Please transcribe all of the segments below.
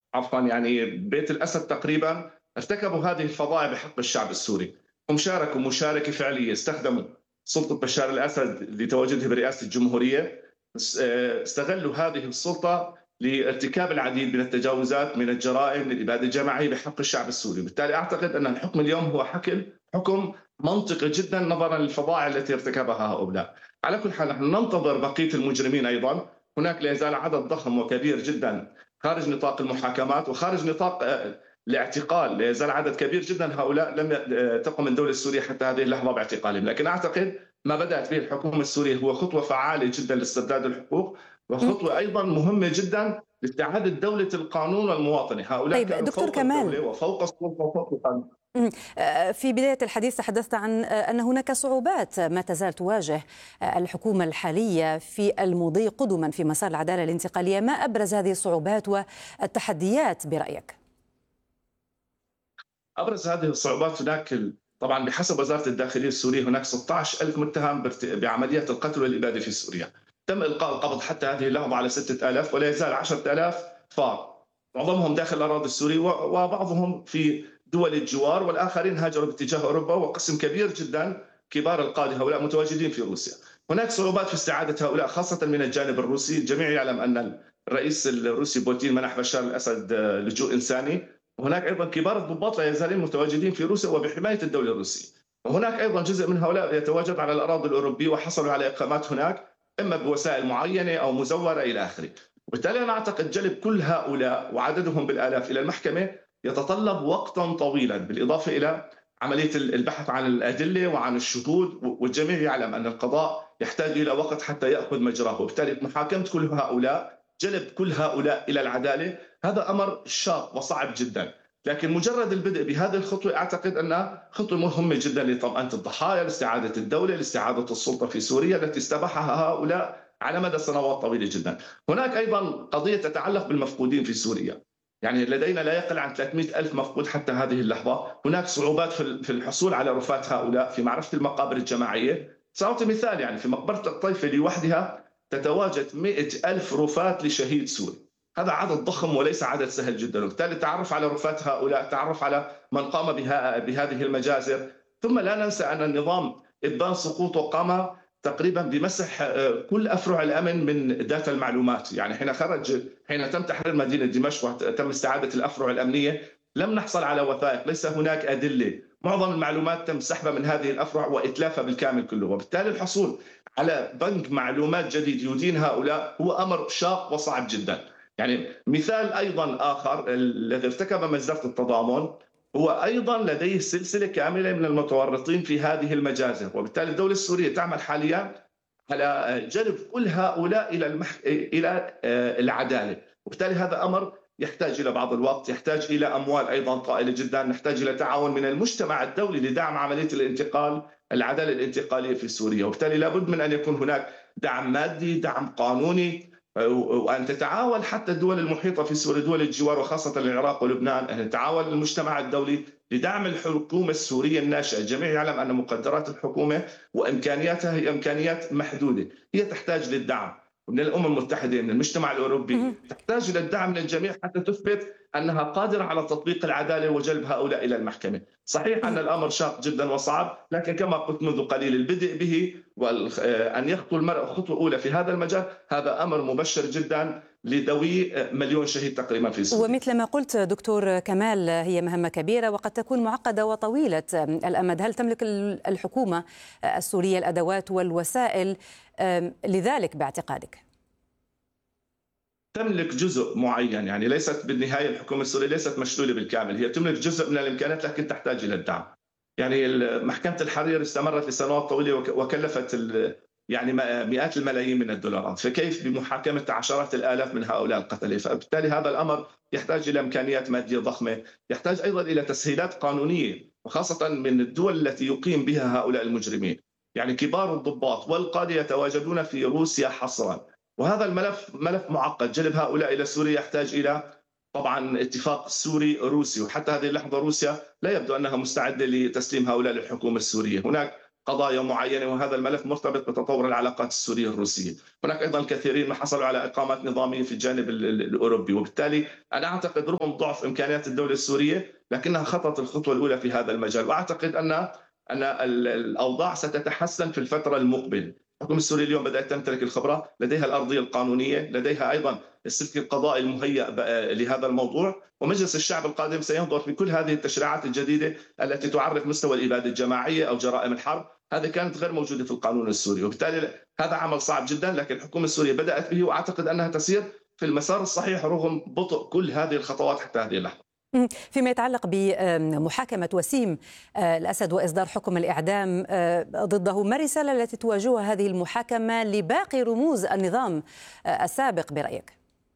عفوا يعني بيت الأسد تقريبا ارتكبوا هذه الفظائع بحق الشعب السوري. هم شاركوا مشاركة فعلية، استخدموا سلطة بشار الأسد لتواجده برئاسة الجمهورية، استغلوا هذه السلطة لارتكاب العديد من التجاوزات، من الجرائم، من الإبادة الجماعية بحق الشعب السوري. بالتالي أعتقد أن الحكم اليوم هو حكم منطقي جدا نظرا للفظائع التي ارتكبها هؤلاء. على كل حال نحن ننتظر بقية المجرمين أيضا. هناك لا يزال عدد ضخم وكبير جدا خارج نطاق المحاكمات وخارج نطاق الاعتقال، لا يزال عدد كبير جدا هؤلاء لم تقم الدولة السورية حتى هذه اللحظة باعتقالهم. لكن أعتقد ما بدأت به الحكومة السورية هو خطوة فعالة جدا لاسترداد الحقوق، وخطوة أيضا مهمة جدا لاستعادة دولة القانون والمواطنة. هؤلاء طيب كانوا دكتور فوق كمال، الدولة وفوق السلطة وفوق القانون. في بداية الحديث تحدثت عن أن هناك صعوبات ما تزال تواجه الحكومة الحالية في المضي قدما في مسار العدالة الانتقالية. ما أبرز هذه الصعوبات والتحديات برأيك؟ أبرز هذه الصعوبات هناك طبعا بحسب وزارة الداخلية السورية هناك 16,000 متهم بعمليات القتل والإبادة في سوريا. تم إلقاء القبض حتى هذه اللحظة على 6,000 ولا يزال 10,000 فار، معظمهم داخل الأراضي السورية وبعضهم في دول الجوار، والآخرين هاجروا باتجاه أوروبا، وقسم كبير جدا كبار القادة هؤلاء متواجدين في روسيا. هناك صعوبات في استعادة هؤلاء خاصة من الجانب الروسي. الجميع يعلم أن الرئيس الروسي بوتين منح بشار الأسد لجوء إنساني، وهناك ايضا كبار الضباط لا يزالون متواجدين في روسيا وبحمايه الدوله الروسيه. وهناك ايضا جزء من هؤلاء يتواجد على الاراضي الاوروبيه وحصلوا على اقامات هناك اما بوسائل معينه او مزوره الى اخره. وبالتالي انا اعتقد جلب كل هؤلاء وعددهم بالالاف الى المحكمه يتطلب وقتا طويلا، بالاضافه الى عمليه البحث عن الادله وعن الشهود، والجميع يعلم ان القضاء يحتاج الى وقت حتى ياخذ مجراه. وبالتالي محاكمه كل هؤلاء، جلب كل هؤلاء الى العداله، هذا امر شاق وصعب جدا. لكن مجرد البدء بهذه الخطوه اعتقد انها خطوه مهمه جدا لطمانه الضحايا، لاستعاده الدوله، لاستعاده السلطه في سوريا التي استباحها هؤلاء على مدى سنوات طويله جدا. هناك ايضا قضيه تتعلق بالمفقودين في سوريا. يعني لدينا لا يقل عن 300 ألف مفقود حتى هذه اللحظة. هناك صعوبات في الحصول على رفات هؤلاء في معرفة المقابر الجماعية. سأعطي مثال، يعني في مقبرة الطيفة لوحدها تتواجد 100 ألف رفاة لشهيد سوري. هذا عدد ضخم وليس عدد سهل جدا، وبالتالي التعرف على رفات هؤلاء، التعرف على من قام بهذه المجازر. ثم لا ننسى أن النظام إبان سقوطه قام تقريبا بمسح كل أفرع الأمن من داتا المعلومات. يعني حين تم تحرير مدينة دمشق وتم استعادة الأفرع الأمنية لم نحصل على وثائق، ليس هناك أدلة، معظم المعلومات تم سحبها من هذه الأفرع وإتلافها بالكامل كله. وبالتالي الحصول على بنك معلومات جديد يدين هؤلاء هو أمر شاق وصعب جدا. يعني مثال أيضا آخر الذي ارتكب مجزرة التضامن هو أيضا لديه سلسلة كاملة من المتورطين في هذه المجازر. وبالتالي الدولة السورية تعمل حاليا على جلب كل هؤلاء إلى العدالة. وبالتالي هذا أمر يحتاج إلى بعض الوقت، يحتاج إلى أموال أيضا طائلة جدا، نحتاج إلى تعاون من المجتمع الدولي لدعم عملية العدالة الانتقالية في سوريا. وبالتالي لابد من أن يكون هناك دعم مادي، دعم قانوني، وأن تتعاون حتى الدول المحيطة في سوريا، دول الجوار وخاصة العراق ولبنان، أن يتعاون المجتمع الدولي لدعم الحكومة السورية الناشئة. الجميع يعلم أن مقدرات الحكومة وإمكانياتها هي إمكانيات محدودة، هي تحتاج للدعم من الأمم المتحدة، من المجتمع الأوروبي، تحتاج إلى الدعم من الجميع حتى تثبت أنها قادرة على تطبيق العدالة وجلب هؤلاء إلى المحكمة. صحيح أن الأمر شاق جدا وصعب، لكن كما قلت منذ قليل البدء به وأن يخطو المرء خطوة أولى في هذا المجال هذا أمر مبشر جدا لذوي 1,000,000 شهيد تقريبا في سوريا. ومثل ما قلت دكتور كمال، هي مهمة كبيرة وقد تكون معقدة وطويلة الأمد. هل تملك الحكومة السورية الأدوات والوسائل لذلك باعتقادك؟ تملك جزء معين، يعني ليست بالنهاية الحكومة السورية ليست مشلولة بالكامل، هي تملك جزء من الإمكانيات لكن تحتاج إلى الدعم. يعني محكمة الحرير استمرت لسنوات طويلة وكلفت يعني مئات الملايين من الدولارات، فكيف بمحاكمة عشرات الآلاف من هؤلاء القتلة؟ فبالتالي هذا الأمر يحتاج إلى إمكانيات مادية ضخمة، يحتاج أيضا إلى تسهيلات قانونية وخاصة من الدول التي يقيم بها هؤلاء المجرمين. يعني كبار الضباط والقادة يتواجدون في روسيا حصرا، وهذا ملف معقد. جلب هؤلاء إلى سوريا يحتاج إلى طبعا اتفاق سوري روسي، وحتى هذه اللحظة روسيا لا يبدو أنها مستعدة لتسليم هؤلاء للحكومة السورية. هناك قضايا معينة، وهذا الملف مرتبط بتطور العلاقات السورية الروسية. هناك أيضا الكثيرين ما حصلوا على إقامات نظامية في الجانب الأوروبي، وبالتالي أنا أعتقد رغم ضعف إمكانيات الدولة السورية لكنها خطت الخطوة الأولى في هذا المجال، وأعتقد أن الأوضاع ستتحسن في الفترة المقبلة. الحكومة السورية اليوم بدأت تمتلك الخبرة، لديها الأرضية القانونية، لديها أيضا السلك القضائي المهيأ لهذا الموضوع، ومجلس الشعب القادم سينظر في كل هذه التشريعات الجديدة التي تعرف مستوى الإبادة الجماعية أو جرائم الحرب. هذه كانت غير موجودة في القانون السوري، وبالتالي هذا عمل صعب جدا، لكن الحكومة السورية بدأت به وأعتقد أنها تسير في المسار الصحيح رغم بطء كل هذه الخطوات حتى هذه اللحظة. فيما يتعلق بمحاكمة وسيم الأسد وإصدار حكم الإعدام ضده، ما الرسالة التي تواجهها هذه المحاكمة لباقي رموز النظام السابق برأيك؟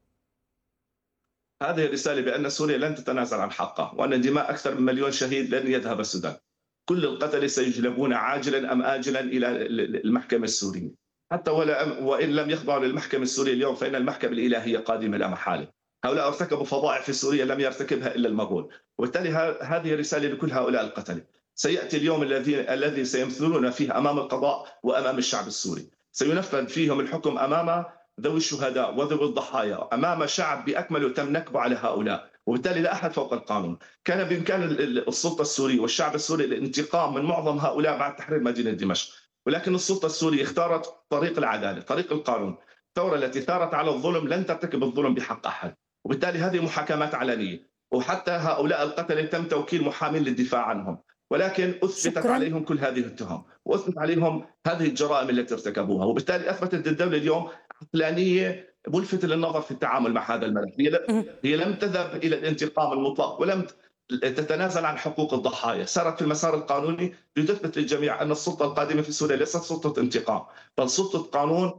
هذه الرسالة بأن سوريا لن تتنازل عن حقها، وأن دماء أكثر من 1,000,000 شهيد لن يذهب السودان. كل القتلة سيجلبون عاجلا أم آجلا إلى المحكمة السورية، حتى وإن لم يخضعوا للمحكمة السورية اليوم فإن المحكمة الإلهية قادمة لا محالة. هؤلاء ارتكبوا فظائع في سوريا لم يرتكبها إلا المغول، وبالتالي هذه رسالة لكل هؤلاء القتلة. سيأتي اليوم الذي سيمثلون فيه أمام القضاء وأمام الشعب السوري، سينفذ فيهم الحكم أمام ذوي الشهداء وذوي الضحايا، أمام شعب بأكمله تم نكبه على هؤلاء، وبالتالي لا أحد فوق القانون. كان بإمكان السلطة السورية والشعب السوري الانتقام من معظم هؤلاء بعد تحرير مدينة دمشق، ولكن السلطة السورية اختارت طريق العدالة، طريق القانون. الثورة التي ثارت على الظلم لن ترتكب الظلم بحق أحد، وبالتالي هذه محاكمات علنية، وحتى هؤلاء القتلة تم توكيل محامين للدفاع عنهم، ولكن أثبتت عليهم كل هذه التهم وأثبت عليهم هذه الجرائم التي ارتكبوها، وبالتالي أثبتت الدولة اليوم عقلانية ملفتة للنظر في التعامل مع هذا الملف. هي لم تذهب إلى الانتقام المطلق ولم تتنازل عن حقوق الضحايا، سارت في المسار القانوني لتثبت للجميع أن السلطة القادمة في سوريا ليست سلطة انتقام بل سلطة قانون.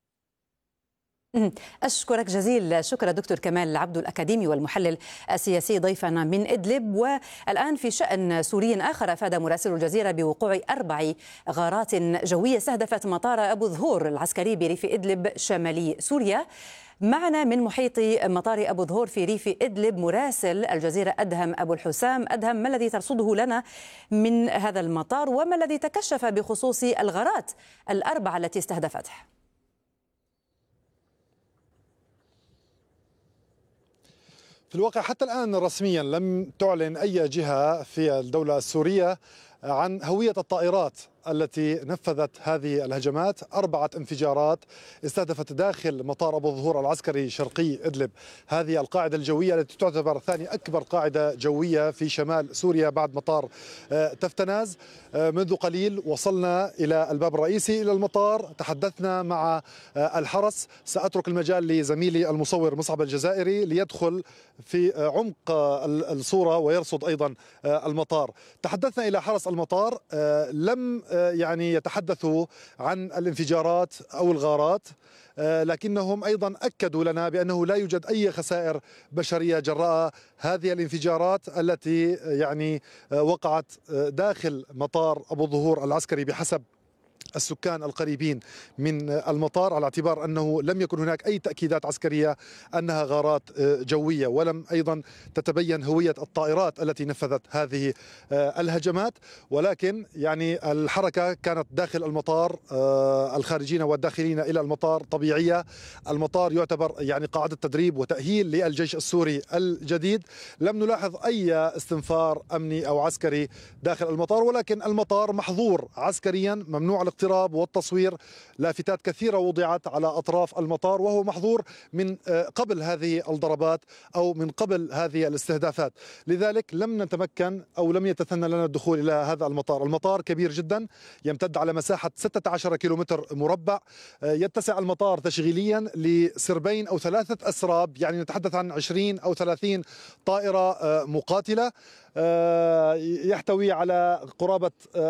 أشكرك جزيل الشكر دكتور كمال العبد، الأكاديمي والمحلل السياسي، ضيفنا من إدلب. والآن في شأن سوري آخر، أفاد مراسل الجزيرة بوقوع 4 غارات جوية استهدفت مطار أبو ظهور العسكري بريف إدلب شمالي سوريا. معنا من محيط مطار أبو ظهور في ريف إدلب مراسل الجزيرة أدهم أبو الحسام. أدهم، ما الذي ترصده لنا من هذا المطار وما الذي تكشف بخصوص الغارات 4 التي استهدفتها؟ في الواقع حتى الآن رسميا لم تعلن أي جهة في الدولة السورية عن هوية الطائرات التي نفذت هذه الهجمات. 4 انفجارات استهدفت داخل مطار أبو ظهور العسكري شرقي إدلب، هذه القاعدة الجوية التي تعتبر ثاني أكبر قاعدة جوية في شمال سوريا بعد مطار تفتناز. منذ قليل وصلنا إلى الباب الرئيسي إلى المطار، تحدثنا مع الحرس. سأترك المجال لزميلي المصور مصعب الجزائري ليدخل في عمق الصورة ويرصد أيضا المطار. تحدثنا إلى حرس المطار، لم يعني يتحدثوا عن الانفجارات أو الغارات، لكنهم أيضا أكدوا لنا بأنه لا يوجد أي خسائر بشرية جراء هذه الانفجارات التي يعني وقعت داخل مطار أبو ظهور العسكري بحسب السكان القريبين من المطار، على اعتبار أنه لم يكن هناك أي تأكيدات عسكرية أنها غارات جوية، ولم أيضا تتبين هوية الطائرات التي نفذت هذه الهجمات. ولكن يعني الحركة كانت داخل المطار، الخارجين والداخلين إلى المطار طبيعية. المطار يعتبر يعني قاعدة تدريب وتأهيل للجيش السوري الجديد. لم نلاحظ أي استنفار أمني أو عسكري داخل المطار، ولكن المطار محظور عسكريا، ممنوع الاقتراب والتصوير. لافتات كثيرة وضعت على أطراف المطار وهو محظور من قبل هذه الضربات أو من قبل هذه الاستهدافات، لذلك لم نتمكن أو لم يتثنى لنا الدخول إلى هذا المطار. المطار كبير جدا، يمتد على مساحة 16 كيلومتر مربع. يتسع المطار تشغيليا لسربين أو 3 أسراب، يعني نتحدث عن 20 أو 30 طائرة مقاتلة. يحتوي على قرابة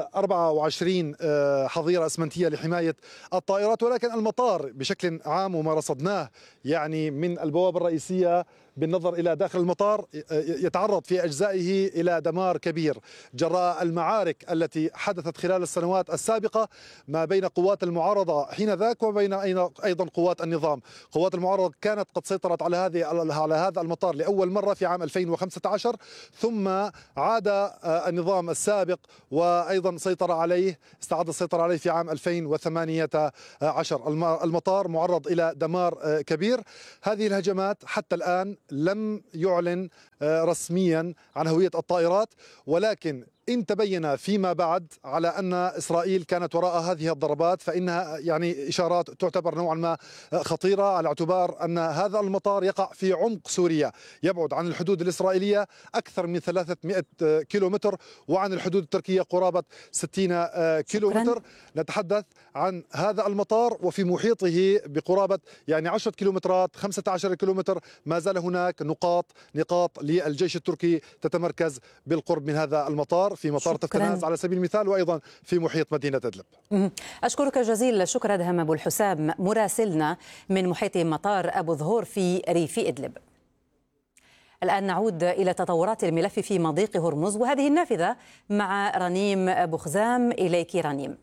24 حظيرة أسمنتية لحماية الطائرات. ولكن المطار بشكل عام وما رصدناه يعني من البوابة الرئيسية بالنظر إلى داخل المطار يتعرض في أجزائه إلى دمار كبير جراء المعارك التي حدثت خلال السنوات السابقة ما بين قوات المعارضة حينذاك وبين أيضا قوات النظام. قوات المعارضة كانت قد سيطرت على هذا المطار لأول مرة في عام 2015، ثم عاد النظام السابق وأيضا استعاد السيطرة عليه في عام 2018. المطار معرض إلى دمار كبير. هذه الهجمات حتى الآن لم يعلن رسميا عن هوية الطائرات، ولكن إن تبين فيما بعد على أن إسرائيل كانت وراء هذه الضربات فإنها يعني إشارات تعتبر نوعا ما خطيرة، على اعتبار أن هذا المطار يقع في عمق سوريا، يبعد عن الحدود الإسرائيلية أكثر من 300 كيلومتر وعن الحدود التركية قرابة 60 كيلومتر. نتحدث عن هذا المطار وفي محيطه بقرابة يعني 10 كيلومترات 15 كيلومتر ما زال هناك نقاط للجيش التركي تتمركز بالقرب من هذا المطار، في مطار تفتناز على سبيل المثال، وأيضا في محيط مدينة إدلب. أشكرك جزيل الشكر أدهم أبو الحسام مراسلنا من محيط مطار أبو ظهور في ريف إدلب. الآن نعود إلى تطورات الملف في مضيق هرمز وهذه النافذة مع رنيم أبو خزام. إليك رنيم.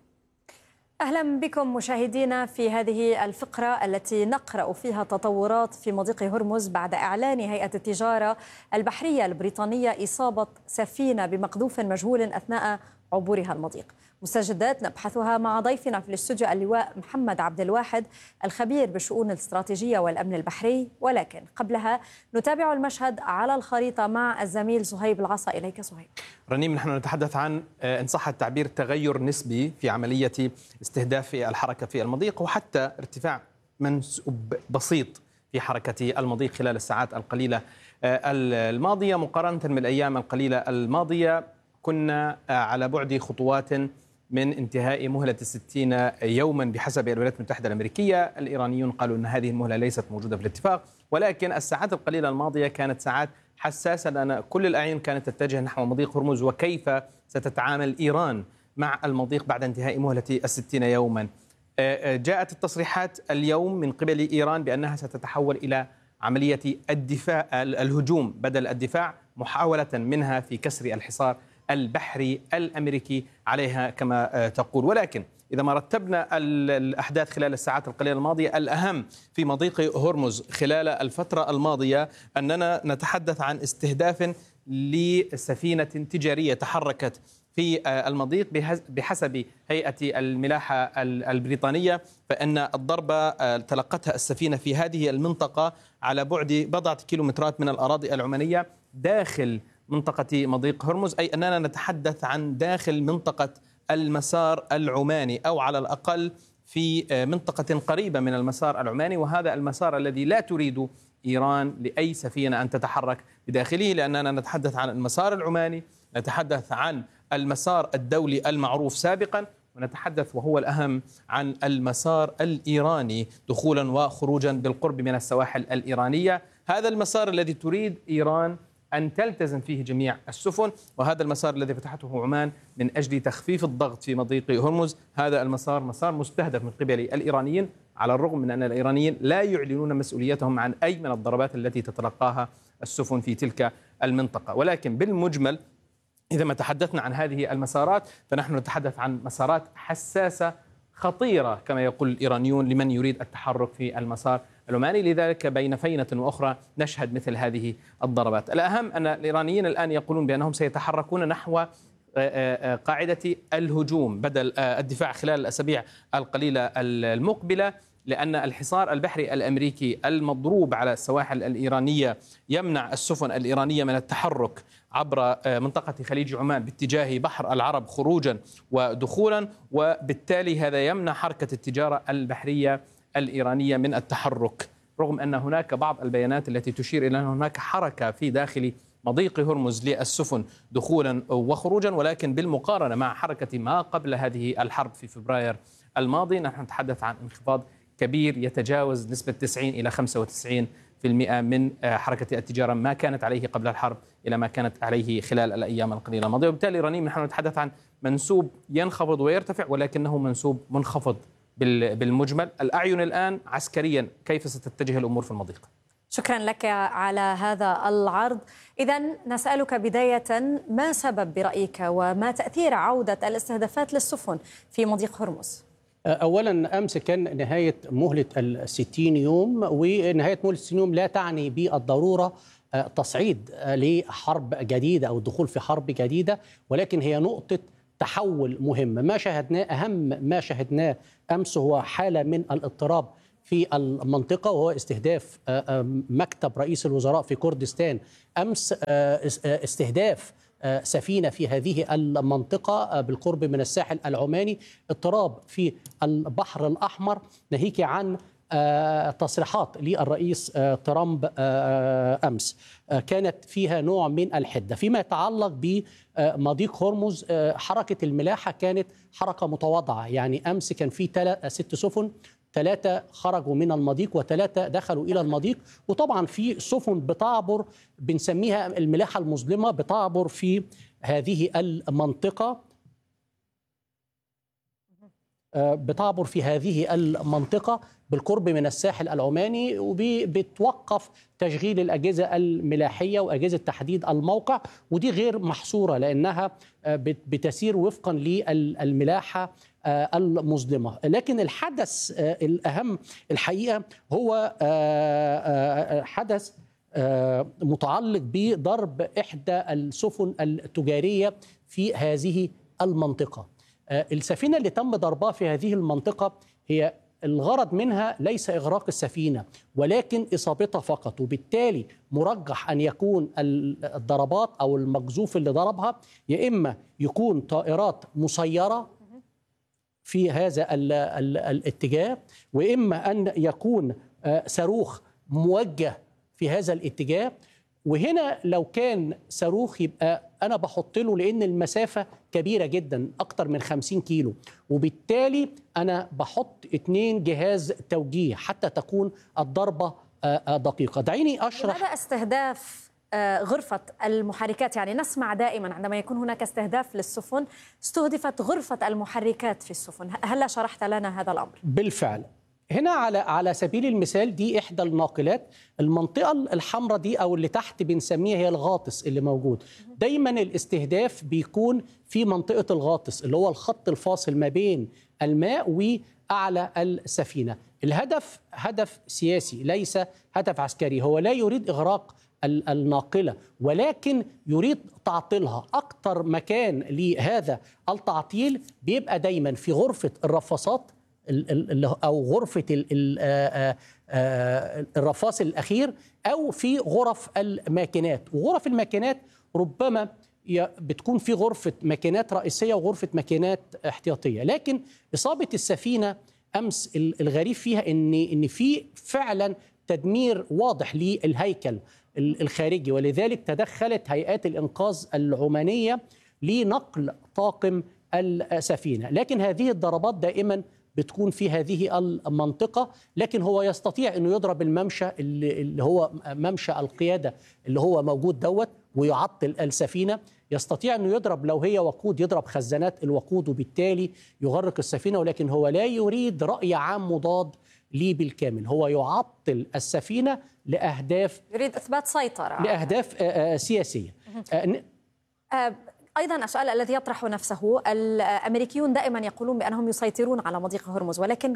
أهلا بكم مشاهدينا في هذه الفقرة التي نقرأ فيها تطورات في مضيق هرمز بعد إعلان هيئة التجارة البحرية البريطانية إصابة سفينة بمقذوف مجهول أثناء عبورها المضيق. مستجدات نبحثها مع ضيفنا في الاستوديو اللواء محمد عبد الواحد الخبير بالشؤون الاستراتيجية والأمن البحري، ولكن قبلها نتابع المشهد على الخريطة مع الزميل صهيب العصا. إليك صهيب. رنيم، نحن نتحدث عن إن صح التعبير تغير نسبي في عملية استهداف الحركة في المضيق، وحتى ارتفاع منسوب بسيط في حركة المضيق خلال الساعات القليلة الماضية مقارنة بالأيام القليلة الماضية. كنا على بعد خطوات من انتهاء مهلة 60 يوما بحسب الولايات المتحدة الأمريكية. الإيرانيون قالوا أن هذه المهلة ليست موجودة في الاتفاق، ولكن الساعات القليلة الماضية كانت ساعات حساسة لأن كل الأعين كانت تتجه نحو مضيق هرمز وكيف ستتعامل إيران مع المضيق بعد انتهاء مهلة 60 يوما. جاءت التصريحات اليوم من قبل إيران بأنها ستتحول إلى عملية الهجوم بدل الدفاع، محاولة منها في كسر الحصار البحري الأمريكي عليها كما تقول. ولكن إذا ما رتبنا الأحداث خلال الساعات القليلة الماضية، الأهم في مضيق هرمز خلال الفترة الماضية أننا نتحدث عن استهداف لسفينة تجارية تحركت في المضيق بحسب هيئة الملاحة البريطانية، فإن الضربة تلقتها السفينة في هذه المنطقة على بعد بضعة كيلومترات من الأراضي العمانية داخل منطقة مضيق هرمز، أي أننا نتحدث عن داخل منطقة المسار العماني، أو على الأقل في منطقة قريبة من المسار العماني، وهذا المسار الذي لا تريد إيران لأي سفينة أن تتحرك بداخله، لأننا نتحدث عن المسار العماني، نتحدث عن المسار الدولي المعروف سابقا، ونتحدث وهو الأهم عن المسار الإيراني دخولا وخروجا بالقرب من السواحل الإيرانية. هذا المسار الذي تريد إيران أن تلتزم فيه جميع السفن، وهذا المسار الذي فتحته عمان من أجل تخفيف الضغط في مضيق هرمز. هذا المسار مسار مستهدف من قبل الإيرانيين، على الرغم من أن الإيرانيين لا يعلنون مسؤوليتهم عن أي من الضربات التي تتلقاها السفن في تلك المنطقة. ولكن بالمجمل إذا ما تحدثنا عن هذه المسارات فنحن نتحدث عن مسارات حساسة خطيرة كما يقول الإيرانيون لمن يريد التحرك في المسار العماني، لذلك بين فينة وأخرى نشهد مثل هذه الضربات. الأهم أن الإيرانيين الآن يقولون بأنهم سيتحركون نحو قاعدة الهجوم بدل الدفاع خلال الأسابيع القليلة المقبلة، لأن الحصار البحري الأمريكي المضروب على السواحل الإيرانية يمنع السفن الإيرانية من التحرك عبر منطقة خليج عمان باتجاه بحر العرب خروجا ودخولا، وبالتالي هذا يمنع حركة التجارة البحرية الإيرانية من التحرك، رغم أن هناك بعض البيانات التي تشير إلى أن هناك حركة في داخل مضيق هرمز للسفن دخولا وخروجا، ولكن بالمقارنة مع حركة ما قبل هذه الحرب في فبراير الماضي نحن نتحدث عن انخفاض كبير يتجاوز نسبة 90 إلى 95% من حركة التجارة ما كانت عليه قبل الحرب إلى ما كانت عليه خلال الأيام القليلة الماضية. وبالتالي رنيم نحن نتحدث عن منسوب ينخفض ويرتفع، ولكنه منسوب منخفض بالمجمل. الأعين الآن عسكريا كيف ستتجه الأمور في المضيق؟ شكرا لك على هذا العرض. إذا نسألك بداية، ما سبب برأيك وما تأثير عودة الاستهدافات للسفن في مضيق هرمز؟ أولا أمس كان نهاية مهلة 60 يوم، ونهاية مهلة 60 يوم لا تعني بالضرورة تصعيد لحرب جديدة أو الدخول في حرب جديدة، ولكن هي نقطة تحول مهمة. ما شاهدناه، أهم ما شاهدناه أمس هو حالة من الاضطراب في المنطقة، وهو استهداف مكتب رئيس الوزراء في كردستان أمس، استهداف سفينة في هذه المنطقة بالقرب من الساحل العماني، اضطراب في البحر الأحمر، ناهيك عن تصريحات للرئيس ترامب أمس كانت فيها نوع من الحدة. فيما يتعلق بمضيق هرمز، حركة الملاحة كانت حركة متواضعة، يعني أمس كان في 6 سفن، 3 خرجوا من المضيق و3 دخلوا إلى المضيق. وطبعا في سفن بتعبر، بنسميها الملاحة المظلمة، بتعبر في هذه المنطقة بالقرب من الساحل العماني، وبتوقف تشغيل الأجهزة الملاحية وأجهزة تحديد الموقع، ودي غير محصورة لأنها بتسير وفقا للملاحة المظلمة. لكن الحدث الأهم الحقيقة هو حدث متعلق بضرب إحدى السفن التجارية في هذه المنطقة. السفينة اللي تم ضربها في هذه المنطقة، هي الغرض منها ليس إغراق السفينة ولكن إصابتها فقط، وبالتالي مرجح أن يكون الضربات أو المقذوف اللي ضربها يا إما يكون طائرات مسيرة في هذا الاتجاه، وإما أن يكون صاروخ موجه في هذا الاتجاه. وهنا لو كان صاروخ يبقى أنا بحط له، لأن المسافة كبيرة جدا أكتر من 50 كيلو، وبالتالي أنا بحط 2 جهاز توجيه حتى تكون الضربة دقيقة. دعيني أشرح. هذا استهداف غرفة المحركات، يعني نسمع دائما عندما يكون هناك استهداف للسفن استهدفت غرفة المحركات في السفن، هلا شرحت لنا هذا الأمر؟ بالفعل. هنا على سبيل المثال دي إحدى الناقلات، المنطقة الحمراء دي أو اللي تحت بنسميها هي الغاطس اللي موجود. دايما الاستهداف بيكون في منطقة الغاطس اللي هو الخط الفاصل ما بين الماء وأعلى السفينة. الهدف هدف سياسي ليس هدف عسكري، هو لا يريد إغراق الناقلة ولكن يريد تعطيلها. أكتر مكان لهذا التعطيل بيبقى دايما في غرفة الرفاصات أو غرفة الرفاص الأخير، أو في غرف الماكينات. وغرف الماكينات ربما بتكون في غرفة ماكينات رئيسية وغرفة ماكينات احتياطية. لكن إصابة السفينة أمس الغريب فيها إن في فعلا تدمير واضح للهيكل الخارجي، ولذلك تدخلت هيئات الإنقاذ العمانية لنقل طاقم السفينة. لكن هذه الضربات دائما بتكون في هذه المنطقة، لكن هو يستطيع أنه يضرب الممشى اللي هو ممشى القيادة اللي هو موجود دوت ويعطل السفينة. يستطيع أنه يضرب لو هي وقود، يضرب خزانات الوقود وبالتالي يغرق السفينة، ولكن هو لا يريد رأي عام مضاد ليه بالكامل، هو يعطل السفينة لأهداف، يريد إثبات سيطرة، لأهداف سياسية. أيضا السؤال الذي يطرح نفسه، الأمريكيون دائما يقولون بأنهم يسيطرون على مضيق هرمز، ولكن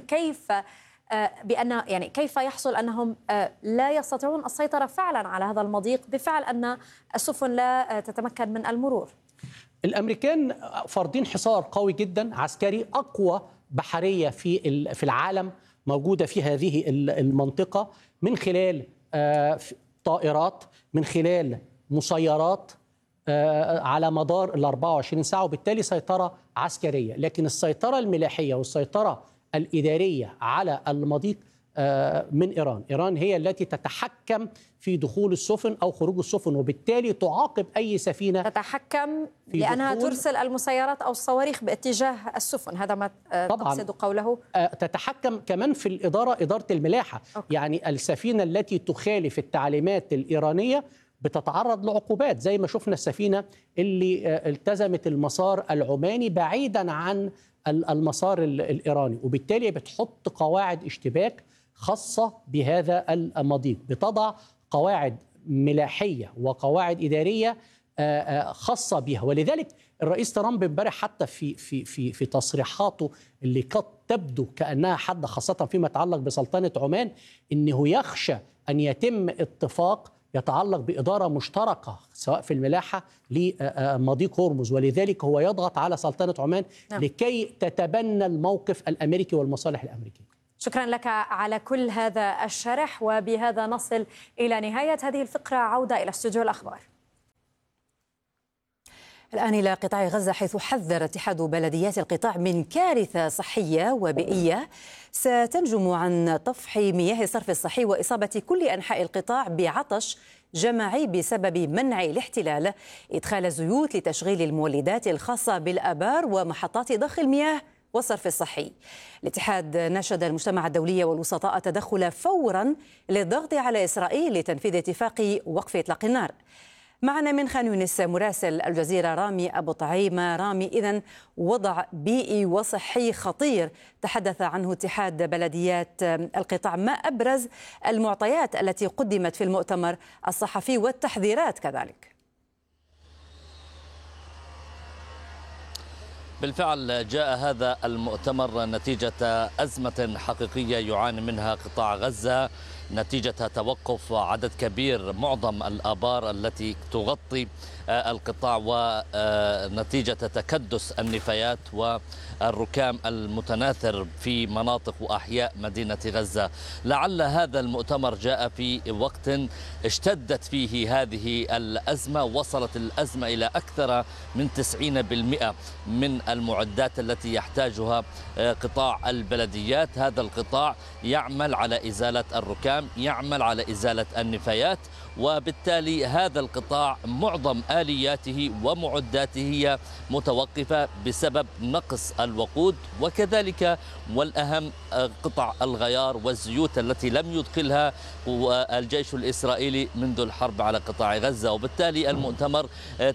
كيف يحصل أنهم لا يستطيعون السيطرة فعلا على هذا المضيق بفعل أن السفن لا تتمكن من المرور؟ الأمريكان فرضين حصار قوي جدا عسكري، أقوى بحرية في العالم موجودة في هذه المنطقة، من خلال طائرات، من خلال مسيرات على مدار ال 24 ساعة، وبالتالي سيطرة عسكرية. لكن السيطرة الملاحية والسيطرة الإدارية على المضيق من إيران. إيران هي التي تتحكم في دخول السفن أو خروج السفن، وبالتالي تعاقب أي سفينة تتحكم لأنها ترسل المسيرات أو الصواريخ باتجاه السفن. هذا ما تقصد قوله؟ تتحكم كمان في إدارة الملاحة. أوكي. يعني السفينة التي تخالف التعليمات الإيرانية بتتعرض لعقوبات، زي ما شفنا السفينة اللي التزمت المسار العماني بعيدا عن المسار الإيراني، وبالتالي بتحط قواعد اشتباك خاصة بهذا المضيق، بتضع قواعد ملاحية وقواعد إدارية خاصة بها. ولذلك الرئيس ترامب امبارح حتى في تصريحاته اللي قد تبدو كأنها حادة، خاصة فيما يتعلق بسلطنة عمان، إنه يخشى أن يتم اتفاق يتعلق بإدارة مشتركة سواء في الملاحة لمضيق هرمز، ولذلك هو يضغط على سلطنة عمان لكي تتبنى الموقف الأمريكي والمصالح الأمريكية. شكرا لك على كل هذا الشرح، وبهذا نصل إلى نهاية هذه الفقرة. عودة إلى استوديو الأخبار. الآن إلى قطاع غزة، حيث حذر اتحاد بلديات القطاع من كارثة صحية وبيئية ستنجم عن طفح مياه الصرف الصحي وإصابة كل أنحاء القطاع بعطش جماعي بسبب منع الاحتلال إدخال الزيوت لتشغيل المولدات الخاصة بالآبار ومحطات ضخ المياه والصرف الصحي. الاتحاد ناشد المجتمع الدولي والوسطاء التدخل فورا للضغط على إسرائيل لتنفيذ اتفاق وقف إطلاق النار. معنا من خان يونس مراسل الجزيرة رامي أبو طعيمة. رامي، إذن وضع بيئي وصحي خطير تحدث عنه اتحاد بلديات القطاع، ما أبرز المعطيات التي قدمت في المؤتمر الصحفي والتحذيرات كذلك؟ بالفعل جاء هذا المؤتمر نتيجة أزمة حقيقية يعاني منها قطاع غزة نتيجة توقف عدد كبير معظم الآبار التي تغطي القطاع ونتيجة تكدس النفايات والركام المتناثر في مناطق وأحياء مدينة غزة. لعل هذا المؤتمر جاء في وقت اشتدت فيه هذه الأزمة، وصلت الأزمة إلى أكثر من 90% من المعدات التي يحتاجها قطاع البلديات. هذا القطاع يعمل على إزالة الركام، يعمل على إزالة النفايات، وبالتالي هذا القطاع معظم آلياته ومعداته هي متوقفة بسبب نقص الوقود، وكذلك والأهم قطع الغيار والزيوت التي لم يدخلها الجيش الإسرائيلي منذ الحرب على قطاع غزة. وبالتالي المؤتمر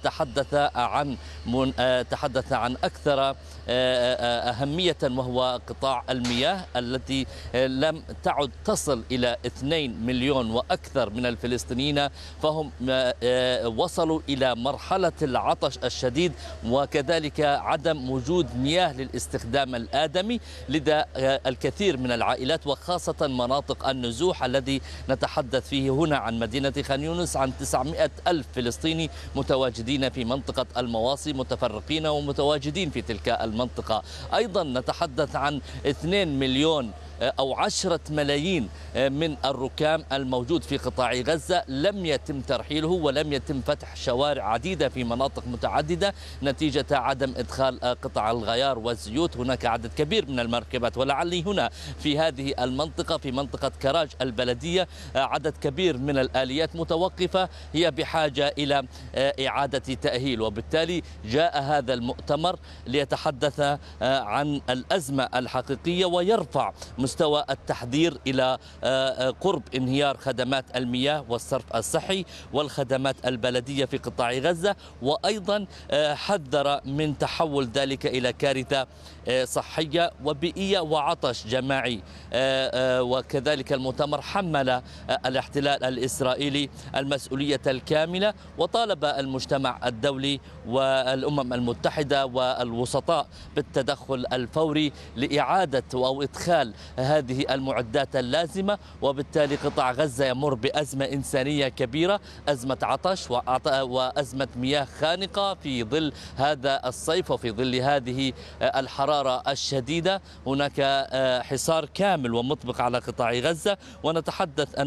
تحدث عن أكثر أهمية، وهو قطاع المياه التي لم تعد تصل إلى 2 مليون وأكثر من الفلسطينيين، فهم وصلوا إلى مرحلة العطش الشديد وكذلك عدم وجود مياه للاستخدام الآدمي. لدى الكثير من العائلات وخاصة مناطق النزوح الذي نتحدث فيه هنا عن مدينة خان يونس عن 900 ألف فلسطيني متواجدين في منطقة المواصي، متفرقين ومتواجدين في تلك المنطقة. أيضا نتحدث عن 2 مليون أو 10 ملايين من الركام الموجود في قطاع غزة لم يتم ترحيله ولم يتم فتح شوارع عديدة في مناطق متعددة نتيجة عدم إدخال قطع الغيار والزيوت. هناك عدد كبير من المركبات، ولعلي هنا في هذه المنطقة في منطقة كراج البلدية عدد كبير من الآليات متوقفة هي بحاجة إلى إعادة تأهيل. وبالتالي جاء هذا المؤتمر ليتحدث عن الأزمة الحقيقية ويرفع مستوى التحذير إلى قرب انهيار خدمات المياه والصرف الصحي والخدمات البلدية في قطاع غزة، وأيضا حذر من تحول ذلك إلى كارثة صحية وبيئية وعطش جماعي. وكذلك المؤتمر حمل الاحتلال الإسرائيلي المسؤولية الكاملة، وطالب المجتمع الدولي والأمم المتحدة والوسطاء بالتدخل الفوري لإعادة أو إدخال هذه المعدات اللازمة. وبالتالي قطاع غزة يمر بأزمة إنسانية كبيرة، أزمة عطش وأزمة مياه خانقة في ظل هذا الصيف وفي ظل هذه الحرارة الشديدة. هناك حصار كامل ومطبق على قطاع غزة، ونتحدث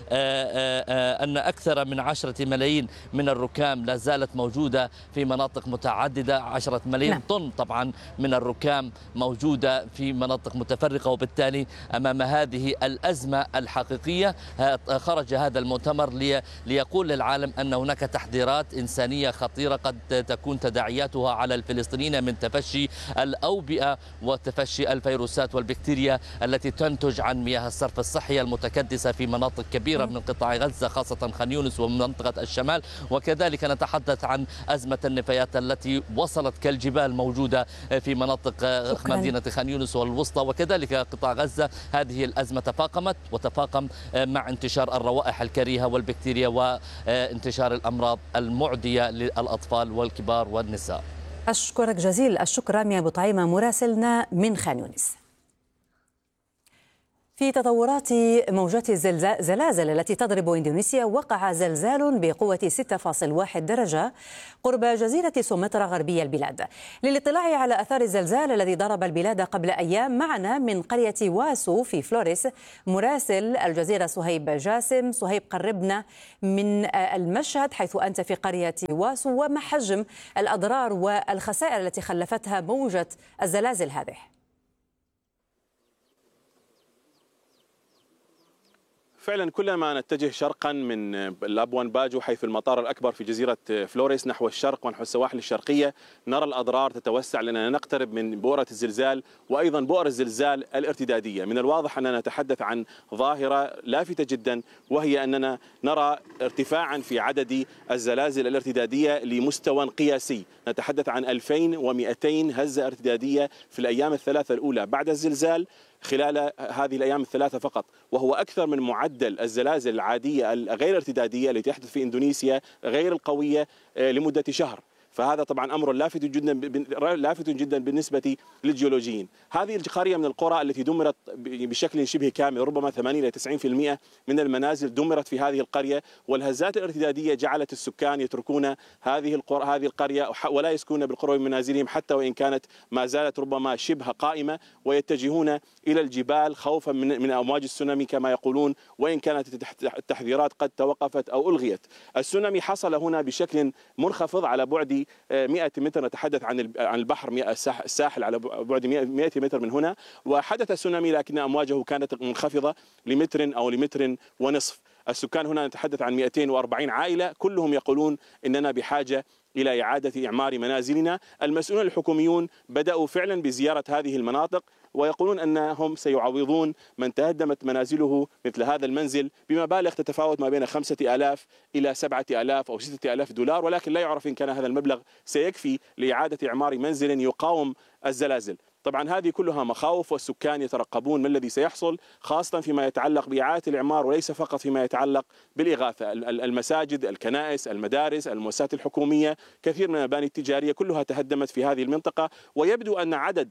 أن أكثر من 10 ملايين من الركام لا زالت موجودة في مناطق متعددة. 10 ملايين طن طبعا من الركام موجودة في مناطق متفرقة. وبالتالي أمام هذه الأزمة الحقيقية خرج هذا المؤتمر ليقول للعالم أن هناك تحذيرات إنسانية خطيرة قد تكون تداعياتها على الفلسطينيين من تفشي الأوبئة وتفشي الفيروسات والبكتيريا التي تنتج عن مياه الصرف الصحي المتكدسة في مناطق كبيرة من قطاع غزة خاصة خان يونس ومنطقة الشمال. وكذلك نتحدث عن أزمة النفايات التي وصلت كالجبال موجودة في مناطق مدينة خان يونس والوسطى وكذلك قطاع غزة. غزة هذه الأزمة تفاقمت وتفاقم مع انتشار الروائح الكريهة والبكتيريا وانتشار الأمراض المعدية للأطفال والكبار والنساء. أشكرك جزيل الشكر رامي أبو طعيمة مراسلنا من خان يونس. في تطورات موجات الزلازل التي تضرب إندونيسيا، وقع زلزال بقوة 6.1 درجة قرب جزيرة سومطرة غربي البلاد. للاطلاع على أثار الزلزال الذي ضرب البلاد قبل أيام، معنا من قرية واسو في فلوريس مراسل الجزيرة صهيب جاسم. صهيب، قربنا من المشهد حيث أنت في قرية واسو، وما حجم الأضرار والخسائر التي خلفتها موجة الزلازل هذه؟ فعلا كلما نتجه شرقا من لابوان باجو حيث المطار الأكبر في جزيرة فلوريس نحو الشرق ونحو السواحل الشرقية، نرى الأضرار تتوسع لأننا نقترب من بؤرة الزلزال وأيضا بؤر الزلزال الارتدادية. من الواضح أننا نتحدث عن ظاهرة لافتة جدا، وهي أننا نرى ارتفاعا في عدد الزلازل الارتدادية لمستوى قياسي. نتحدث عن 2200 هزة ارتدادية في الأيام الثلاثة الأولى بعد الزلزال خلال هذه الأيام الثلاثة فقط، وهو أكثر من معدل الزلازل العادية الغير ارتدادية التي تحدث في إندونيسيا غير القوية لمدة شهر. فهذا طبعا أمر لافت جدا بالنسبة للجيولوجيين. هذه القرية من القرى التي دمرت بشكل شبه كامل، ربما 80 إلى 90% من المنازل دمرت في هذه القرية، والهزات الارتدادية جعلت السكان يتركون هذه القرية ولا يسكنون بالقرب من منازلهم، حتى وإن كانت ما زالت ربما شبه قائمة، ويتجهون إلى الجبال خوفا من أمواج السونامي كما يقولون، وإن كانت التحذيرات قد توقفت أو ألغيت. السونامي حصل هنا بشكل منخفض على بعد 100 متر، نتحدث عن البحر الساحل على بعد 100 متر من هنا، وحدث سونامي لكن أمواجه كانت منخفضة لمتر أو لمتر ونصف. السكان هنا نتحدث عن 240 عائلة، كلهم يقولون إننا بحاجة إلى إعادة إعمار منازلنا. المسؤولون الحكوميون بدأوا فعلا بزيارة هذه المناطق، ويقولون أنهم سيعوضون من تهدمت منازله مثل هذا المنزل بمبالغ تتفاوت ما بين 5000 إلى 7000 أو 6000 دولار، ولكن لا يعرف إن كان هذا المبلغ سيكفي لإعادة إعمار منزل يقاوم الزلازل. طبعا هذه كلها مخاوف، والسكان يترقبون ما الذي سيحصل، خاصة فيما يتعلق بإعادة الإعمار وليس فقط فيما يتعلق بالإغاثة. المساجد، الكنائس، المدارس، المؤسسات الحكومية، كثير من المباني التجارية كلها تهدمت في هذه المنطقة، ويبدو أن عدد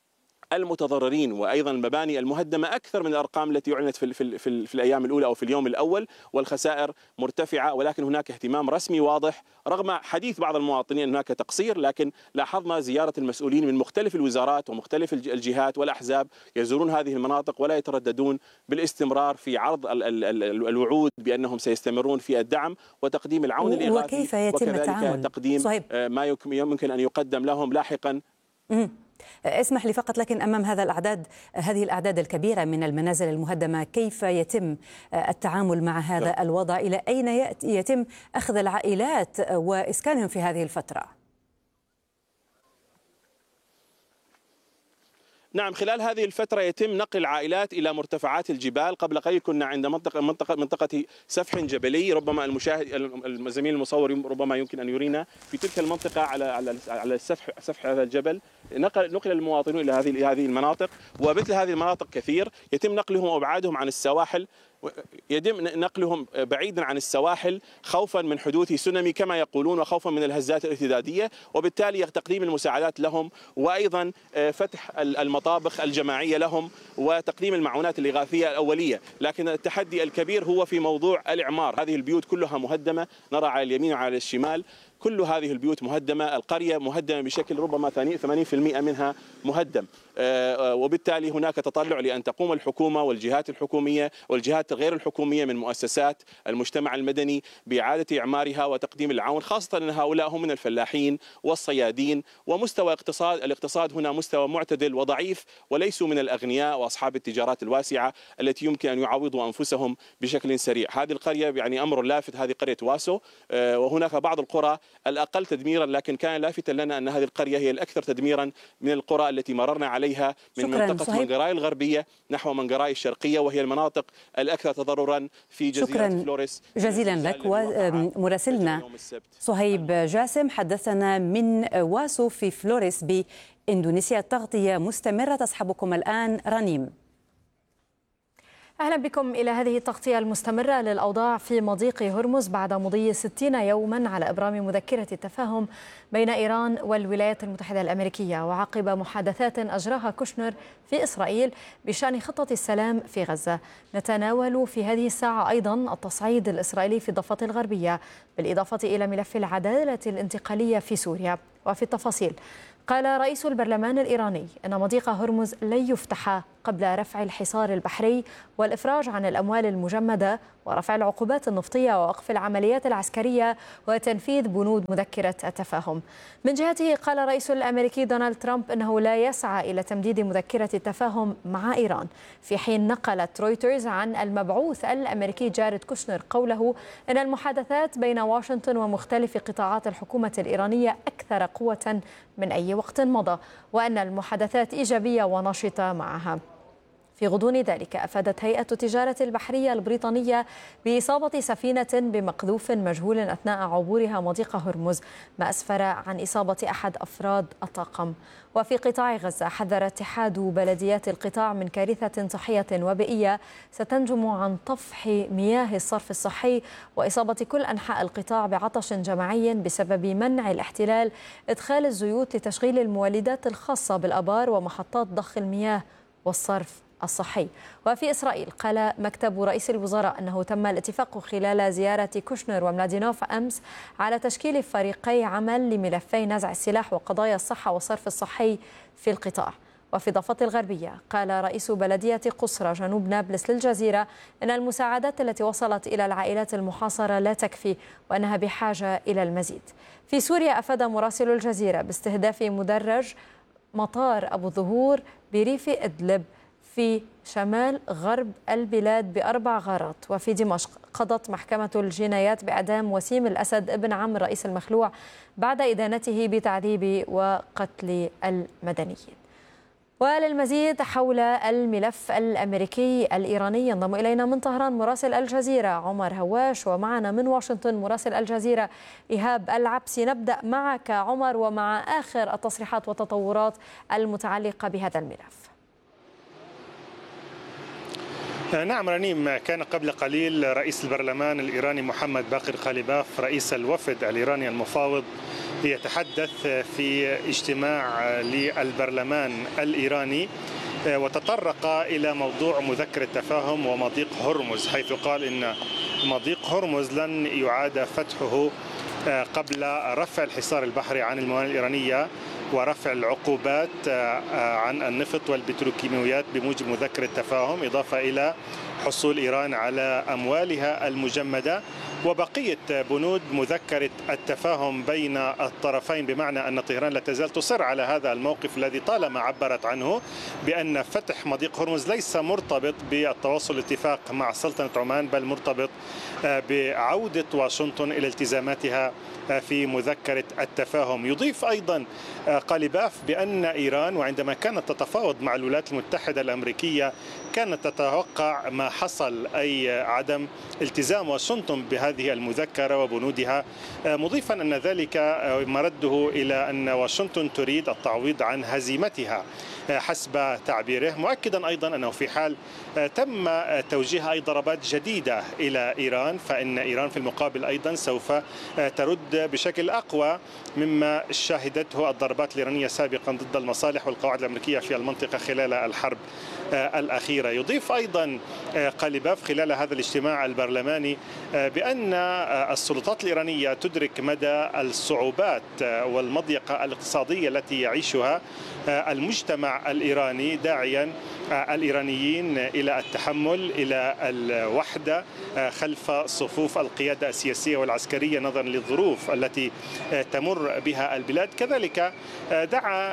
المتضررين وايضا المباني المهدمه اكثر من الارقام التي اعلنت في الايام الاولى او في اليوم الاول، والخسائر مرتفعه، ولكن هناك اهتمام رسمي واضح رغم حديث بعض المواطنين ان هناك تقصير. لكن لاحظنا زياره المسؤولين من مختلف الوزارات ومختلف الجهات والاحزاب يزورون هذه المناطق ولا يترددون بالاستمرار في عرض الوعود بانهم سيستمرون في الدعم وتقديم العون الاغاثي، وكيف يتم التعامل؟ تقديم ما يمكن ان يقدم لهم لاحقا. اسمح لي فقط، لكن أمام هذه الأعداد الكبيرة من المنازل المهدمة، كيف يتم التعامل مع هذا الوضع؟ إلى أين يتم أخذ العائلات وإسكانهم في هذه الفترة؟ نعم، خلال هذه الفترة يتم نقل العائلات إلى مرتفعات الجبال. قبل قليل كنا عند منطقة سفح جبلي، ربما الزميل المصور ربما يمكن أن يرينا في تلك المنطقة على سفح هذا الجبل. نقل المواطنون إلى هذه المناطق، ومثل هذه المناطق كثير يتم نقلهم وإبعادهم عن السواحل، يتم نقلهم بعيدا عن السواحل خوفا من حدوث سونامي كما يقولون، وخوفا من الهزات الارتدادية، وبالتالي تقديم المساعدات لهم، وأيضا فتح المطابخ الجماعية لهم وتقديم المعونات الإغاثية الأولية. لكن التحدي الكبير هو في موضوع الإعمار. هذه البيوت كلها مهدمة، نرى على اليمين وعلى الشمال كل هذه البيوت مهدمة، القرية مهدمة بشكل ربما 80% منها مهدم، وبالتالي هناك تطلع لأن تقوم الحكومة والجهات الحكومية والجهات غير الحكومية من مؤسسات المجتمع المدني بإعادة إعمارها وتقديم العون، خاصة أن هؤلاء هم من الفلاحين والصيادين، ومستوى الاقتصاد هنا مستوى معتدل وضعيف، وليسوا من الأغنياء وأصحاب التجارات الواسعة التي يمكن أن يعوضوا أنفسهم بشكل سريع. هذه القرية يعني أمر لافت، هذه قرية واسو، وهناك بعض القرى الأقل تدميرا، لكن كان لافتا لنا أن هذه القرية هي الأكثر تدميرا من القرى التي مررنا عليها من منطقة منقراي الغربية نحو منقراي الشرقية، وهي المناطق الأكثر تضررا في جزيرة فلوريس. جزيلا لك. ومراسلنا صهيب جاسم حدثنا من واسو في فلوريس بإندونيسيا. التغطية مستمرة، تصحبكم الآن رنيم. أهلا بكم إلى هذه التغطية المستمرة للأوضاع في مضيق هرمز بعد مضي 60 يوما على إبرام مذكرة التفاهم بين إيران والولايات المتحدة الأمريكية، وعقب محادثات أجراها كوشنر في إسرائيل بشأن خطة السلام في غزة. نتناول في هذه الساعة أيضا التصعيد الإسرائيلي في الضفة الغربية، بالإضافة إلى ملف العدالة الانتقالية في سوريا. وفي التفاصيل، قال رئيس البرلمان الإيراني أن مضيق هرمز لن يفتح قبل رفع الحصار البحري والإفراج عن الأموال المجمدة ورفع العقوبات النفطية ووقف العمليات العسكرية وتنفيذ بنود مذكرة التفاهم. من جهته، قال الرئيس الأمريكي دونالد ترامب أنه لا يسعى إلى تمديد مذكرة التفاهم مع إيران، في حين نقلت رويترز عن المبعوث الأمريكي جاريد كوشنر قوله أن المحادثات بين واشنطن ومختلف قطاعات الحكومة الإيرانية أكثر قوة من أي وقت مضى، وأن المحادثات إيجابية ونشطة معها. في غضون ذلك، أفادت هيئة التجارة البحرية البريطانية بإصابة سفينة بمقذوف مجهول أثناء عبورها مضيق هرمز، ما أسفر عن إصابة أحد أفراد الطاقم. وفي قطاع غزة، حذر اتحاد بلديات القطاع من كارثة صحية وبيئية ستنجم عن طفح مياه الصرف الصحي وإصابة كل أنحاء القطاع بعطش جماعي بسبب منع الاحتلال إدخال الزيوت لتشغيل المولدات الخاصة بالآبار ومحطات ضخ المياه والصرف الصحي. وفي إسرائيل، قال مكتب رئيس الوزراء أنه تم الاتفاق خلال زيارة كوشنر وملادينوف أمس على تشكيل فريقي عمل لملفي نزع السلاح وقضايا الصحة والصرف الصحي في القطاع. وفي الضفة الغربية، قال رئيس بلدية قصرى جنوب نابلس للجزيرة أن المساعدات التي وصلت إلى العائلات المحاصرة لا تكفي وأنها بحاجة إلى المزيد. في سوريا، أفاد مراسل الجزيرة باستهداف مدرج مطار أبو الظهور بريف إدلب في شمال غرب البلاد ب4 غارات. وفي دمشق، قضت محكمة الجنايات بإعدام وسيم الأسد ابن عم الرئيس المخلوع بعد إدانته بتعذيب وقتل المدنيين. وللمزيد حول الملف الأمريكي الإيراني ينضم إلينا من طهران مراسل الجزيرة عمر هواش، ومعنا من واشنطن مراسل الجزيرة إيهاب العبسي. نبدأ معك عمر ومع آخر التصريحات والتطورات المتعلقة بهذا الملف. نعم رنيم، كان قبل قليل رئيس البرلمان الإيراني محمد باقر غالباف رئيس الوفد الإيراني المفاوض يتحدث في اجتماع للبرلمان الإيراني، وتطرق إلى موضوع مذكرة التفاهم ومضيق هرمز، حيث قال إن مضيق هرمز لن يعاد فتحه قبل رفع الحصار البحري عن الموانئ الإيرانية ورفع العقوبات عن النفط والبتروكيماويات بموجب مذكرة التفاهم، إضافة إلى حصول إيران على أموالها المجمدة وبقية بنود مذكرة التفاهم بين الطرفين، بمعنى أن طهران لا تزال تصر على هذا الموقف الذي طالما عبرت عنه بأن فتح مضيق هرمز ليس مرتبط بالتواصل الاتفاق مع سلطنة عمان، بل مرتبط بعودة واشنطن إلى التزاماتها في مذكرة التفاهم. يضيف أيضا غالباف بأن إيران وعندما كانت تتفاوض مع الولايات المتحدة الأمريكية كانت تتوقع ما حصل، أي عدم التزام واشنطن بهذه المذكرة وبنودها، مضيفا أن ذلك مرده إلى أن واشنطن تريد التعويض عن هزيمتها حسب تعبيره، مؤكدا أيضا أنه في حال تم توجيه أي ضربات جديدة إلى إيران فإن إيران في المقابل أيضا سوف ترد بشكل أقوى مما شهدته الضربات الإيرانية سابقا ضد المصالح والقواعد الأمريكية في المنطقة خلال الحرب الأخيرة. يضيف أيضا غالباف خلال هذا الاجتماع البرلماني بأن السلطات الإيرانية تدرك مدى الصعوبات والمضيقة الاقتصادية التي يعيشها المجتمع الإيراني، داعيا الإيرانيين إلى التحمل، إلى الوحدة خلف صفوف القيادة السياسية والعسكرية نظرا للظروف التي تمر بها البلاد. كذلك دعا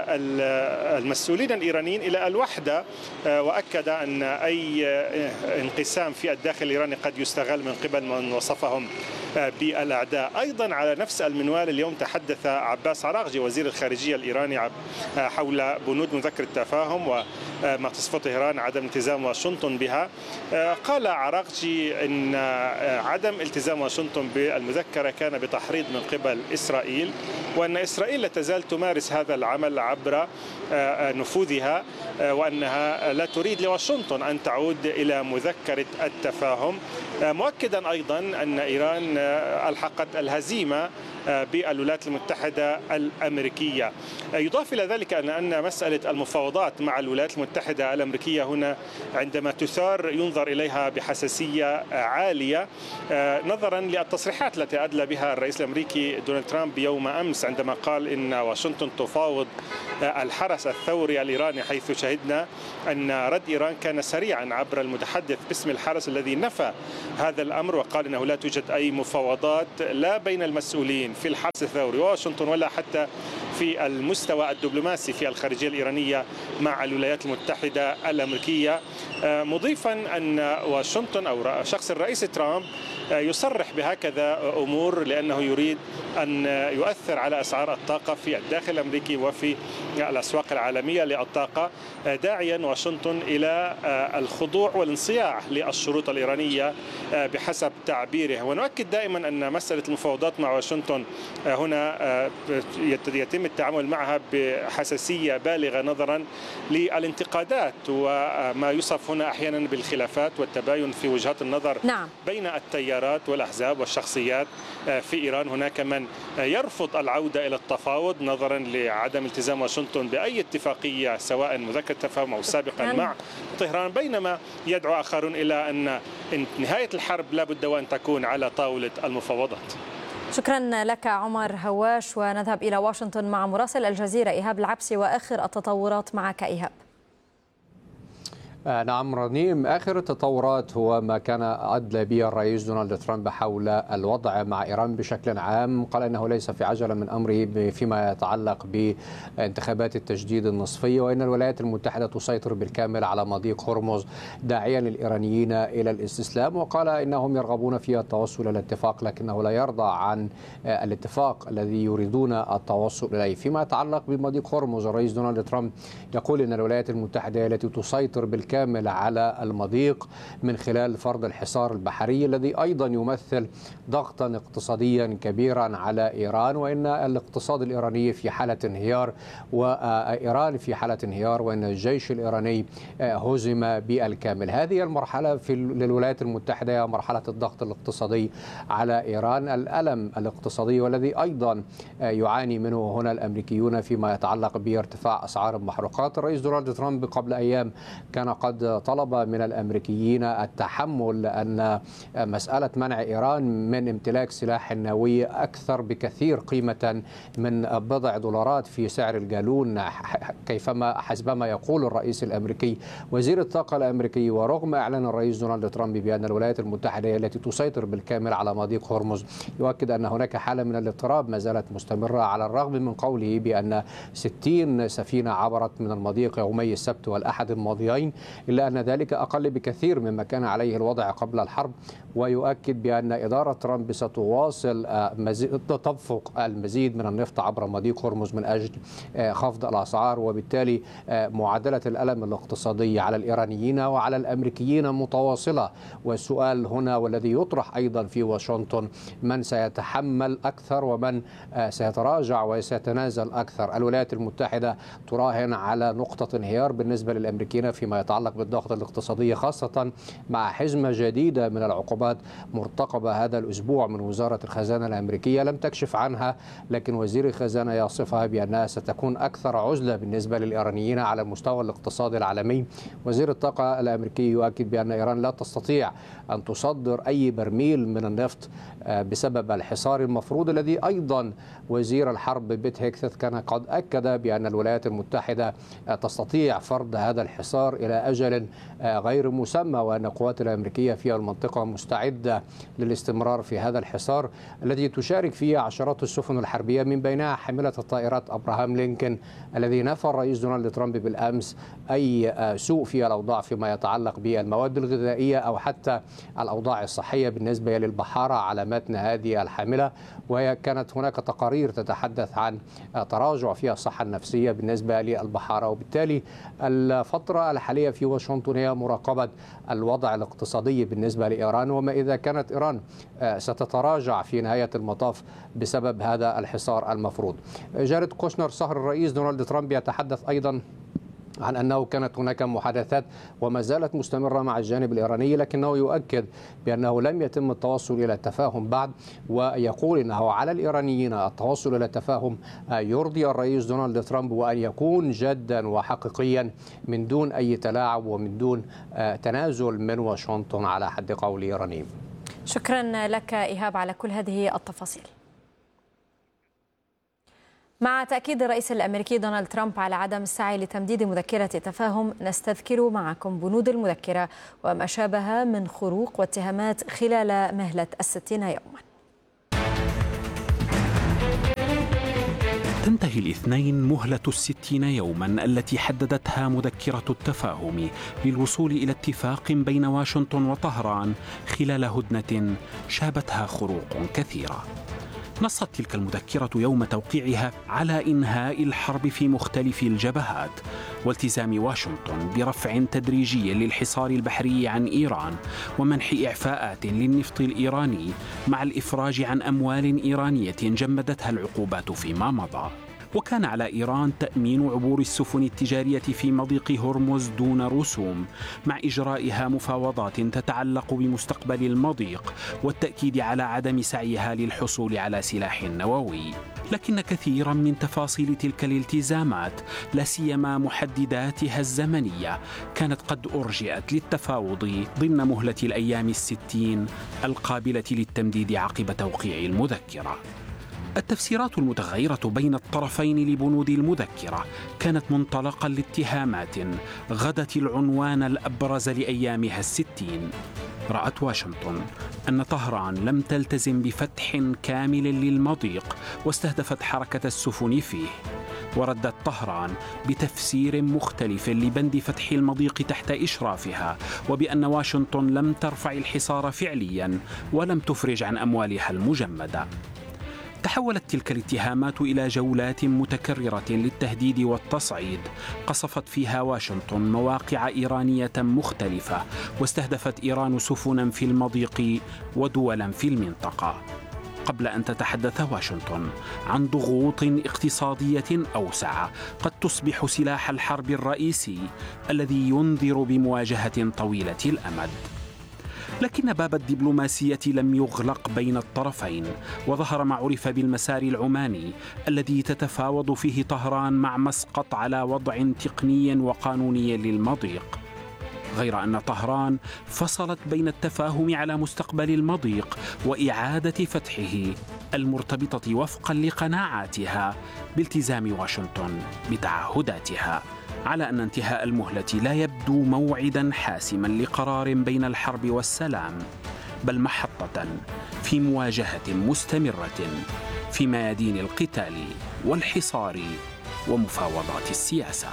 المسؤولين الإيرانيين إلى الوحدة، وأكد أن أي انقسام في الداخل الإيراني قد يستغل من قبل من وصفهم بالأعداء. أيضا على نفس المنوال اليوم تحدث عباس عراقجي وزير الخارجية الإيراني حول بنود مذكرة التفاهم وما ما تصفه طهران عدم التزام واشنطن بها. قال عراقجي أن عدم التزام واشنطن بالمذكرة كان بتحريض من قبل إسرائيل، وأن إسرائيل لا تزال تمارس هذا العمل عبر نفوذها، وأنها لا تريد لواشنطن أن تعود إلى مذكرة التفاهم، مؤكدا أيضا أن إيران ألحقت الهزيمة بالولايات المتحدة الأمريكية. يضاف إلى ذلك أن مسألة المفاوضات مع الولايات المتحدة الأمريكية هنا عندما تثار ينظر إليها بحساسية عالية، نظرا للتصريحات التي أدلى بها الرئيس الأمريكي دونالد ترامب يوم أمس عندما قال إن واشنطن تفاوض الحرس الثوري الإيراني، حيث شهدنا أن رد إيران كان سريعا عبر المتحدث باسم الحرس الذي نفى هذا الأمر وقال أنه لا توجد أي مفاوضات لا بين المسؤولين في الحرس الثوري وواشنطن ولا حتى في المستوى الدبلوماسي في الخارجية الإيرانية مع الولايات المتحدة الأمريكية، مضيفا أن واشنطن أو شخص الرئيس ترامب يصرح بهكذا أمور لأنه يريد أن يؤثر على أسعار الطاقة في الداخل الأمريكي وفي الأسواق العالمية للطاقة، داعيا واشنطن إلى الخضوع والانصياع للشروط الإيرانية بحسب تعبيره. ونؤكد دائما أن مسألة المفاوضات مع واشنطن هنا يتم التعامل معها بحساسية بالغة نظرا للانتقادات وما يوصف هنا أحيانا بالخلافات والتباين في وجهات النظر بين التيارات والأحزاب والشخصيات في إيران. هناك من يرفض العودة إلى التفاوض نظرا لعدم التزام واشنطن بأي اتفاقية سواء مذكرة تفاهم أو سابقا مع طهران، بينما يدعو آخرون إلى أن نهاية الحرب لا بد وأن تكون على طاولة المفاوضات. شكرا لك عمر هواش، ونذهب إلى واشنطن مع مراسل الجزيرة إيهاب العبسي وآخر التطورات معك إيهاب. نعم رنيم، آخر التطورات هو ما كان أدلى به الرئيس دونالد ترامب حول الوضع مع إيران بشكل عام. قال أنه ليس في عجلة من أمره فيما يتعلق بانتخابات التجديد النصفية، وأن الولايات المتحدة تسيطر بالكامل على مضيق هرمز، داعيا الإيرانيين إلى الاستسلام. وقال إنهم يرغبون في التوصل إلى اتفاق لكنه لا يرضى عن الاتفاق الذي يريدون التوصل إليه. فيما يتعلق بمضيق هرمز، الرئيس دونالد ترامب يقول أن الولايات المتحدة التي تسيطر بالكامل على المضيق من خلال فرض الحصار البحري الذي أيضا يمثل ضغطا اقتصاديا كبيرا على إيران، وإن الاقتصاد الإيراني في حالة انهيار وإيران في حالة انهيار، وإن الجيش الإيراني هزم بالكامل. هذه المرحلة للولايات المتحدة هي مرحلة الضغط الاقتصادي على إيران، الألم الاقتصادي والذي أيضا يعاني منه هنا الأمريكيون فيما يتعلق بارتفاع أسعار المحروقات. الرئيس دونالد ترامب قبل أيام كان قد طلب من الأمريكيين التحمل أن مسألة منع إيران من امتلاك سلاح نووي أكثر بكثير قيمة من بضع دولارات في سعر الجالون حسبما يقول الرئيس الأمريكي. وزير الطاقة الأمريكي، ورغم إعلان الرئيس دونالد ترامب بأن الولايات المتحدة التي تسيطر بالكامل على مضيق هرمز، يؤكد أن هناك حالة من الاضطراب ما زالت مستمرة، على الرغم من قوله بأن 60 سفينة عبرت من المضيق يومي السبت والأحد الماضيين، إلا أن ذلك أقل بكثير مما كان عليه الوضع قبل الحرب. ويؤكد بأن إدارة ترامب ستواصل تدفق المزيد من النفط عبر مضيق هرمز من أجل خفض الأسعار، وبالتالي معادلة الألم الاقتصادي على الإيرانيين وعلى الأمريكيين متواصلة. والسؤال هنا والذي يطرح أيضا في واشنطن، من سيتحمل أكثر ومن سيتراجع وسيتنازل أكثر؟ الولايات المتحدة تراهن على نقطة انهيار بالنسبة للأمريكيين فيما يتعلق بالضغط الاقتصادي، خاصة مع حزمة جديدة من العقوبات مرتقبة هذا الأسبوع من وزارة الخزانة الأمريكية لم تكشف عنها، لكن وزير الخزانة يصفها بأنها ستكون أكثر عزلة بالنسبة للإيرانيين على المستوى الاقتصادي العالمي. وزير الطاقة الأمريكي يؤكد بأن إيران لا تستطيع أن تصدر أي برميل من النفط بسبب الحصار المفروض، الذي أيضا وزير الحرب بيت هيكث كان قد أكد بأن الولايات المتحدة تستطيع فرض هذا الحصار إلى أجل غير مسمى، وأن القوات الأمريكية في المنطقة مستعدة للاستمرار في هذا الحصار الذي تشارك فيه عشرات السفن الحربية من بينها حاملة الطائرات أبراهام لينكولن الذي نفى الرئيس دونالد ترامب بالأمس أي سوء في الأوضاع فيما يتعلق بالمواد الغذائية أو حتى الأوضاع الصحية بالنسبة للبحارة على متن هذه الحاملة. وهي كانت هناك تقارير تتحدث عن تراجع في الصحة النفسية بالنسبة للبحارة، وبالتالي الفترة الحالية في واشنطن هي مراقبة الوضع الاقتصادي بالنسبة لإيران، وما إذا كانت إيران ستتراجع في نهاية المطاف بسبب هذا الحصار المفروض. جاريد كوشنر صهر الرئيس دونالد ترامب يتحدث أيضا عن أنه كانت هناك محادثات وما زالت مستمرة مع الجانب الإيراني، لكنه يؤكد بأنه لم يتم التوصل إلى التفاهم بعد، ويقول أنه على الإيرانيين التوصل إلى التفاهم يرضي الرئيس دونالد ترامب وأن يكون جدا وحقيقيا من دون أي تلاعب ومن دون تنازل من واشنطن على حد قول إيراني. شكرا لك إيهاب على كل هذه التفاصيل. مع تأكيد الرئيس الأمريكي دونالد ترامب على عدم السعي لتمديد مذكرة التفاهم، نستذكر معكم بنود المذكرة وما شابه من خروق واتهامات خلال مهلة 60 يوما. تنتهي الاثنين مهلة 60 يوما التي حددتها مذكرة التفاهم للوصول إلى اتفاق بين واشنطن وطهران خلال هدنة شابتها خروق كثيرة. نصت تلك المذكرة يوم توقيعها على إنهاء الحرب في مختلف الجبهات والتزام واشنطن برفع تدريجي للحصار البحري عن إيران ومنح إعفاءات للنفط الإيراني مع الإفراج عن أموال إيرانية جمدتها العقوبات فيما مضى. وكان على إيران تأمين عبور السفن التجارية في مضيق هرمز دون رسوم، مع إجرائها مفاوضات تتعلق بمستقبل المضيق والتأكيد على عدم سعيها للحصول على سلاح نووي. لكن كثيرا من تفاصيل تلك الالتزامات لا سيما محدداتها الزمنية كانت قد أرجئت للتفاوض ضمن مهلة الأيام 60 القابلة للتمديد عقب توقيع المذكرة. التفسيرات المتغيرة بين الطرفين لبنود المذكرة كانت منطلقا لاتهامات غدت العنوان الأبرز لأيامها 60. رأت واشنطن أن طهران لم تلتزم بفتح كامل للمضيق واستهدفت حركة السفن فيه، وردت طهران بتفسير مختلف لبند فتح المضيق تحت إشرافها، وبأن واشنطن لم ترفع الحصار فعليا ولم تفرج عن أموالها المجمدة. تحولت تلك الاتهامات إلى جولات متكررة للتهديد والتصعيد قصفت فيها واشنطن مواقع إيرانية مختلفة، واستهدفت إيران سفنا في المضيق ودولا في المنطقة، قبل أن تتحدث واشنطن عن ضغوط اقتصادية أوسع قد تصبح سلاح الحرب الرئيسي الذي ينذر بمواجهة طويلة الأمد. لكن باب الدبلوماسية لم يغلق بين الطرفين، وظهر ما عرف بالمسار العماني الذي تتفاوض فيه طهران مع مسقط على وضع تقني وقانوني للمضيق، غير أن طهران فصلت بين التفاهم على مستقبل المضيق وإعادة فتحه المرتبطة وفقا لقناعاتها بالتزام واشنطن بتعهداتها، على أن انتهاء المهلة لا يبدو موعدا حاسما لقرار بين الحرب والسلام، بل محطة في مواجهة مستمرة في ميادين القتال والحصار ومفاوضات السياسة.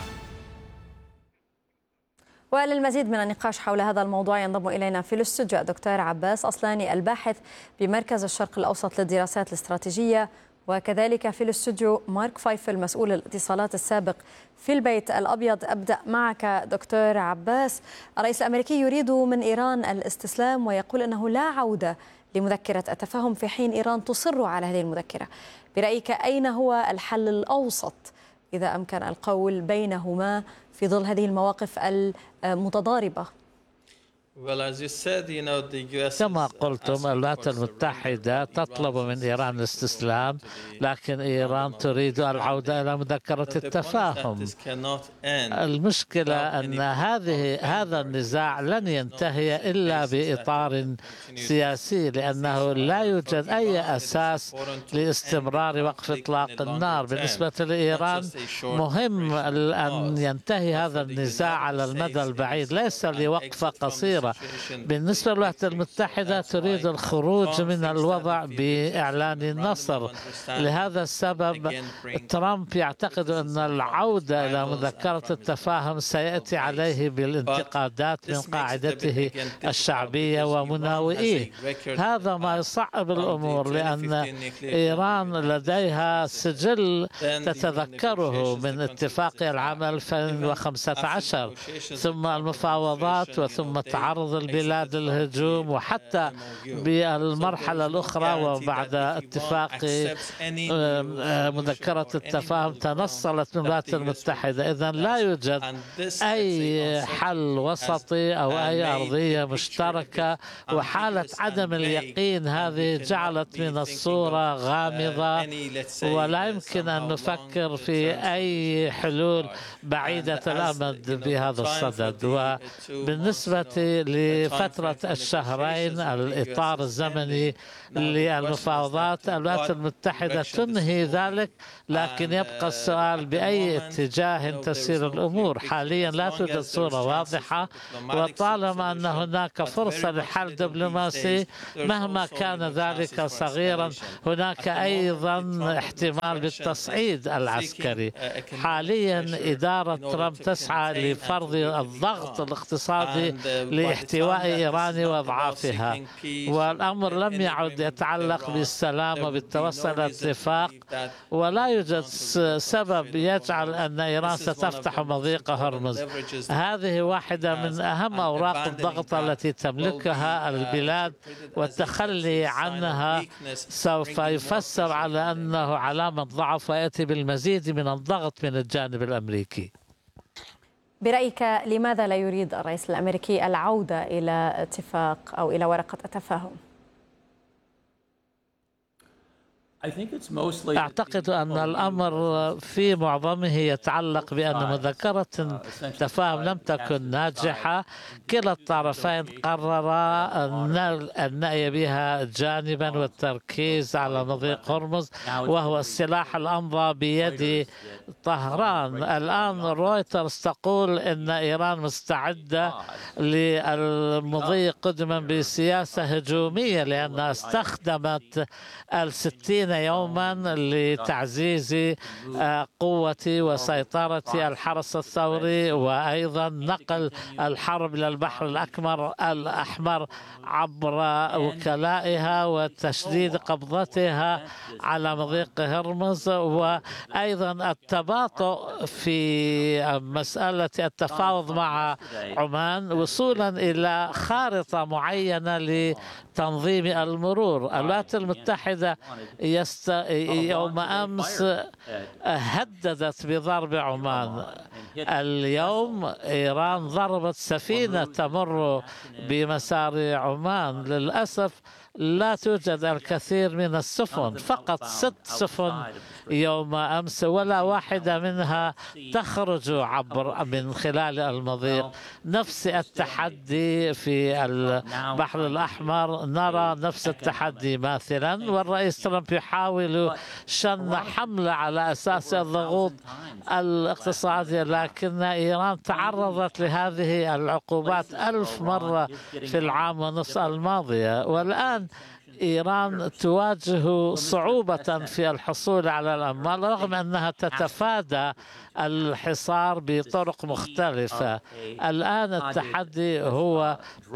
وللمزيد من النقاش حول هذا الموضوع ينضم إلينا في الاستوديو الدكتور عباس أصلاني الباحث بمركز الشرق الأوسط للدراسات الاستراتيجية، وكذلك في الاستوديو مارك فايفل مسؤول الاتصالات السابق في البيت الأبيض. أبدأ معك دكتور عباس. الرئيس الأمريكي يريد من إيران الاستسلام ويقول أنه لا عودة لمذكرة التفاهم، في حين إيران تصر على هذه المذكرة. برأيك أين هو الحل الأوسط إذا أمكن القول بينهما في ظل هذه المواقف المتضاربة؟ كما قلتم الولايات المتحدة تطلب من إيران الاستسلام، لكن إيران تريد العودة إلى مذكرة التفاهم. المشكلة أن هذا النزاع لن ينتهي إلا بإطار سياسي، لأنه لا يوجد أي أساس لاستمرار وقف إطلاق النار. بالنسبة لإيران مهم أن ينتهي هذا النزاع على المدى البعيد، ليس لوقفة قصيرة كثيرة. بالنسبة للولايات المتحدة تريد الخروج من الوضع بإعلان النصر. لهذا السبب ترامب يعتقد أن العودة إلى مذكرة التفاهم سيأتي عليه بالانتقادات من قاعدته الشعبية ومناوئيه. هذا ما يصعب الأمور، لأن إيران لديها سجل تتذكره من اتفاق العام 2015، ثم المفاوضات، وثم تعرض البلاد للهجوم، وحتى بالمرحلة الأخرى وبعد اتفاق مذكرة التفاهم تنصلت من الولايات المتحدة. إذن لا يوجد أي حل وسطي أو أي أرضية مشتركة، وحالة عدم اليقين هذه جعلت من الصورة غامضة، ولا يمكن أن نفكر في أي حلول بعيدة الأمد بهذا الصدد. وبالنسبة لفترة الشهرين الإطار الزمني للمفاوضات، الولايات المتحدة تنهي ذلك، لكن يبقى السؤال بأي اتجاه تسير الأمور. حاليا لا توجد صورة واضحة، وطالما أن هناك فرصة لحل دبلوماسي مهما كان ذلك صغيرا، هناك أيضا احتمال بالتصعيد العسكري. حاليا إدارة ترامب تسعى لفرض الضغط الاقتصادي لاحتواء إيران وإضعافها، والأمر لم يعد يتعلق بالسلام وبالتوصل إلى اتفاق، ولا يوجد سبب يجعل أن إيران ستفتح مضيق هرمز. هذه واحدة من أهم أوراق الضغط التي تملكها البلاد، والتخلي عنها سوف يفسر على أنه علامة ضعف ويأتي بالمزيد من الضغط من الجانب الأمريكي. برأيك لماذا لا يريد الرئيس الأمريكي العودة إلى اتفاق أو إلى ورقة التفاهم؟ أعتقد أن الأمر في معظمه يتعلق بأن مذكرة التفاهم لم تكن ناجحة. كلا الطرفين قررا النأي بها جانبا والتركيز على مضيق هرمز، وهو السلاح الأمضى بيد طهران. الآن رويترز تقول أن إيران مستعدة للمضي قدما بسياسة هجومية، لأنها استخدمت 60 يوما لتعزيز قوة وسيطرة الحرس الثوري، وأيضا نقل الحرب للبحر الأحمر عبر وكلائها وتشديد قبضتها على مضيق هرمز، وأيضا التباطؤ في مسألة التفاوض مع عمان وصولا إلى خارطة معينة لتنظيم المرور. الولايات المتحدة يوم أمس هددت بضرب عمان. اليوم إيران ضربت سفينة تمر بمسار عمان. للأسف لا توجد الكثير من السفن، فقط 6 سفن يوم أمس، ولا واحدة منها تخرج عبر من خلال المضيق. نفس التحدي في البحر الأحمر، نرى نفس التحدي ماثلا، والرئيس ترامب يحاول شن حملة على أساس الضغوط الاقتصادية، لكن إيران تعرضت لهذه العقوبات 1000 مرة في العام ونصف الماضية، والآن إيران تواجه صعوبة في الحصول على الأموال رغم أنها تتفادى الحصار بطرق مختلفة. الآن التحدي هو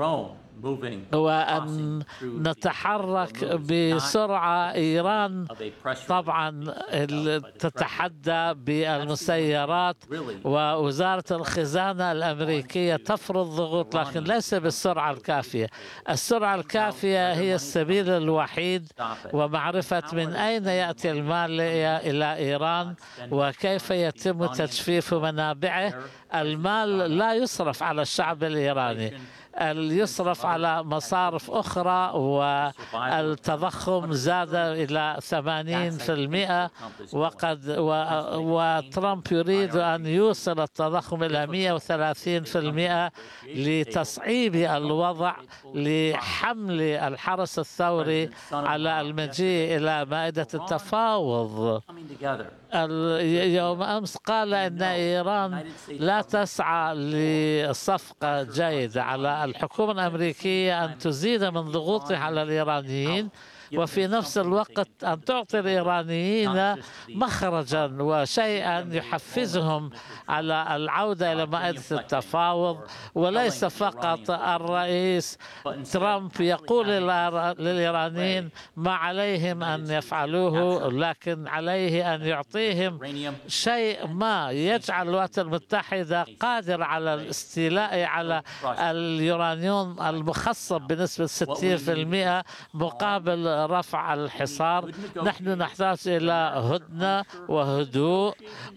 أن نتحرك بسرعة. إيران طبعا تتحدى بالمسيرات، ووزارة الخزانة الأمريكية تفرض ضغوط، لكن ليس بالسرعة الكافية. السرعة الكافية هي السبيل الوحيد، ومعرفة من أين يأتي المال إلى إيران وكيف يتم تجفيف منابعه. المال لا يصرف على الشعب الإيراني، يصرف على مصارف أخرى، والتضخم زاد إلى 80%، وترامب يريد أن يوصل التضخم إلى 130% لتصعيب الوضع، لحمل الحرس الثوري على المجيء إلى مائدة التفاوض. يوم أمس قال إن إيران لا تسعى لصفقة جيدة على الحكومة الأمريكية أن تزيد من ضغوطها على الإيرانيين، وفي نفس الوقت أن تعطي الإيرانيين مخرجا وشيئا يحفزهم على العودة إلى مائدة التفاوض. وليس فقط الرئيس ترامب يقول للإيرانيين ما عليهم أن يفعلوه، لكن عليه أن يعطيهم شيء ما يجعل الولايات المتحدة قادر على الاستيلاء على اليورانيوم المخصب بنسبة 60% مقابل رفع الحصار. نحن نحتاج إلى هدنة وهدوء،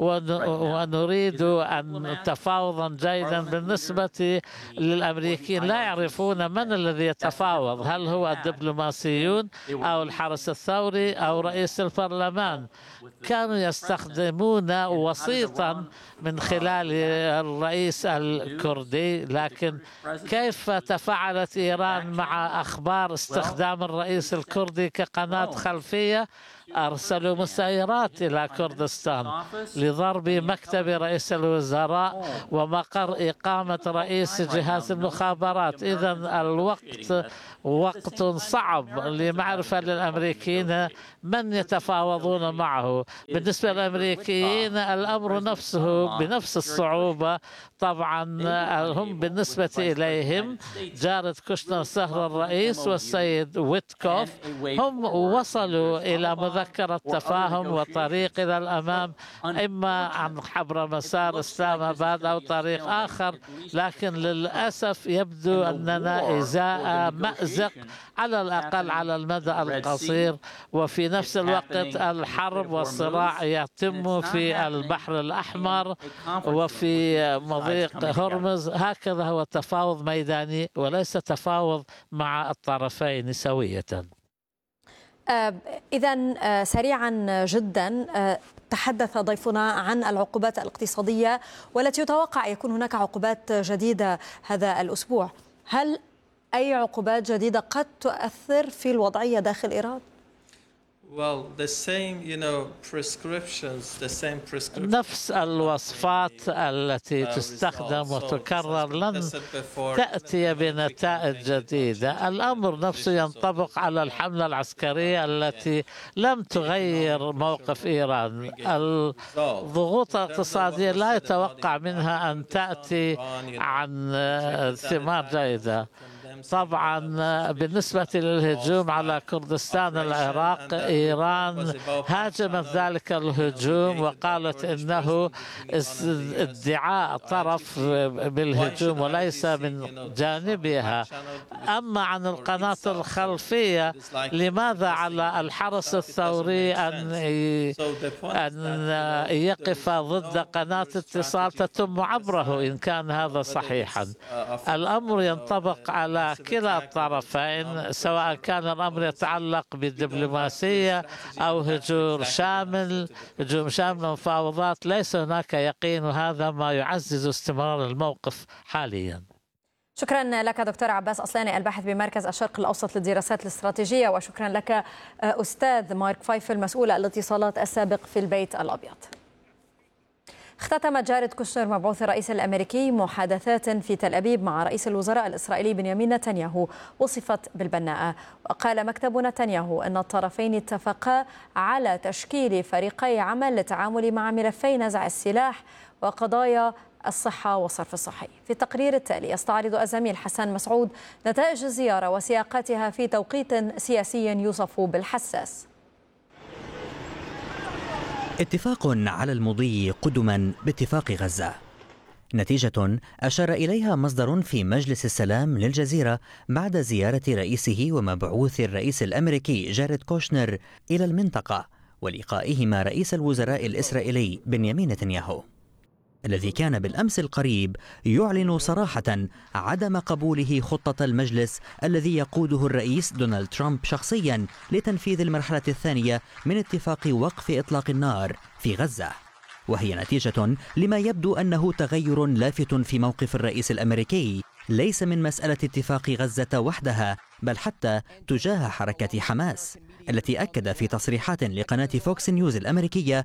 ونريد أن تفاوضا جيدا. بالنسبة للأمريكيين لا يعرفون من الذي يتفاوض، هل هو الدبلوماسيون أو الحرس الثوري أو رئيس البرلمان. كانوا يستخدمون وسيطا من خلال الرئيس الكردي، لكن كيف تفاعلت إيران مع أخبار استخدام الرئيس الكردي كقناة خلفية؟ أرسلوا مسيرات إلى كردستان لضرب مكتب رئيس الوزراء ومقر إقامة رئيس جهاز المخابرات. إذن الوقت وقت صعب لمعرفة للأمريكيين من يتفاوضون معه. بالنسبة للأمريكيين الأمر نفسه بنفس الصعوبة. طبعا هم بالنسبة إليهم جارد كوشنر سهر الرئيس والسيد ويتكوف هم وصلوا إلى مذكرة تفاهم وطريق إلى الأمام، إما عن عبر مسار إسلام آباد أو طريق آخر. لكن للأسف يبدو أننا إزاء مأزق على الأقل على المدى القصير، وفي نفس الوقت الحرب والصراع يتم في البحر الأحمر وفي مضيق هرمز. هكذا هو تفاوض ميداني وليس تفاوض مع الطرفين سوية. إذن سريعا جدا، تحدث ضيفنا عن العقوبات الاقتصادية والتي يتوقع يكون هناك عقوبات جديدة هذا الأسبوع. هل أي عقوبات جديدة قد تؤثر في الوضعية داخل إيران؟ نفس الوصفات التي تستخدم وتكرر لن تأتي بنتائج جديدة. الأمر نفسه ينطبق على الحملة العسكرية التي لم تغير موقف إيران. الضغوط الاقتصادية لا يتوقع منها أن تأتي عن ثمار جيدة. طبعا بالنسبة للهجوم على كردستان العراق، إيران هاجمت ذلك الهجوم وقالت إنه ادعاء طرف بالهجوم وليس من جانبها. أما عن القناة الخلفية، لماذا على الحرس الثوري أن يقف ضد قناة اتصال تتم عبره إن كان هذا صحيحا؟ الأمر ينطبق على كلا الطرفين، سواء كان الأمر يتعلق بالدبلوماسية أو هجوم شامل مفاوضات. ليس هناك يقين، وهذا ما يعزز استمرار الموقف حاليا. شكرا لك دكتور عباس أصلاني، الباحث بمركز الشرق الأوسط للدراسات الاستراتيجية، وشكرا لك أستاذ مارك فايفل مسؤول الاتصالات السابق في البيت الأبيض. اختتم جارد كوشنر مبعوث الرئيس الأمريكي محادثات في تل أبيب مع رئيس الوزراء الإسرائيلي بنيامين نتنياهو وصفت بالبناءة. وقال مكتب نتنياهو أن الطرفين اتفقا على تشكيل فريقي عمل للتعامل مع ملفي نزع السلاح وقضايا الصحة والصرف الصحي. في التقرير التالي يستعرض الزميل حسن مسعود نتائج الزيارة وسياقاتها في توقيت سياسي يوصف بالحساس. اتفاق على المضي قدما باتفاق غزة، نتيجة أشار إليها مصدر في مجلس السلام للجزيرة بعد زيارة رئيسه ومبعوث الرئيس الأمريكي جارد كوشنر إلى المنطقة ولقائهما رئيس الوزراء الإسرائيلي بنيامين نتنياهو، الذي كان بالأمس القريب يعلن صراحة عدم قبوله خطة المجلس الذي يقوده الرئيس دونالد ترامب شخصيا لتنفيذ المرحلة الثانية من اتفاق وقف إطلاق النار في غزة، وهي نتيجة لما يبدو أنه تغير لافت في موقف الرئيس الأمريكي، ليس من مسألة اتفاق غزة وحدها بل حتى تجاه حركة حماس التي أكد في تصريحات لقناة فوكس نيوز الأمريكية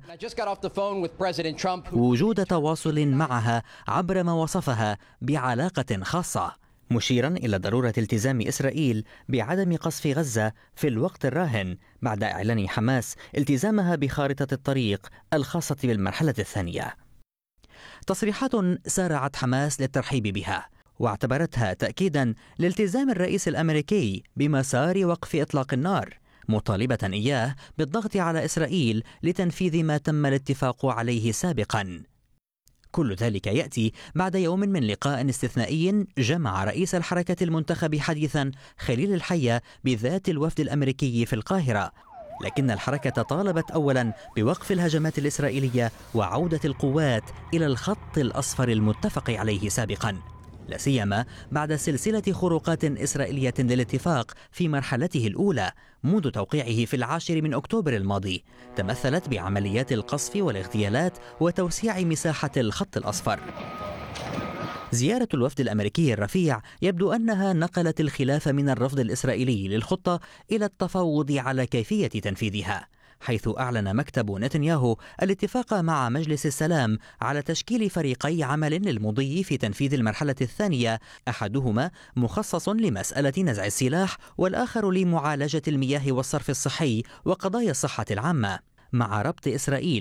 وجود تواصل معها عبر ما وصفها بعلاقة خاصة، مشيرا إلى ضرورة التزام إسرائيل بعدم قصف غزة في الوقت الراهن بعد إعلان حماس التزامها بخارطة الطريق الخاصة بالمرحلة الثانية. تصريحات سارعت حماس للترحيب بها واعتبرتها تأكيدا لالتزام الرئيس الأمريكي بمسار وقف إطلاق النار، مطالبة إياه بالضغط على إسرائيل لتنفيذ ما تم الاتفاق عليه سابقا. كل ذلك يأتي بعد يوم من لقاء استثنائي جمع رئيس الحركة المنتخب حديثا خليل الحية بذات الوفد الأمريكي في القاهرة، لكن الحركة طالبت أولا بوقف الهجمات الإسرائيلية وعودة القوات إلى الخط الأصفر المتفق عليه سابقا، لا سيما بعد سلسلة خروقات إسرائيلية للاتفاق في مرحلته الأولى منذ توقيعه في 10 أكتوبر الماضي، تمثلت بعمليات القصف والاغتيالات وتوسيع مساحة الخط الأصفر. زيارة الوفد الأمريكي الرفيع يبدو أنها نقلت الخلاف من الرفض الإسرائيلي للخطة إلى التفاوض على كيفية تنفيذها، حيث أعلن مكتب نتنياهو الاتفاق مع مجلس السلام على تشكيل فريقي عمل للمضي في تنفيذ المرحلة الثانية، أحدهما مخصص لمسألة نزع السلاح والآخر لمعالجة المياه والصرف الصحي وقضايا الصحة العامة، مع ربط إسرائيل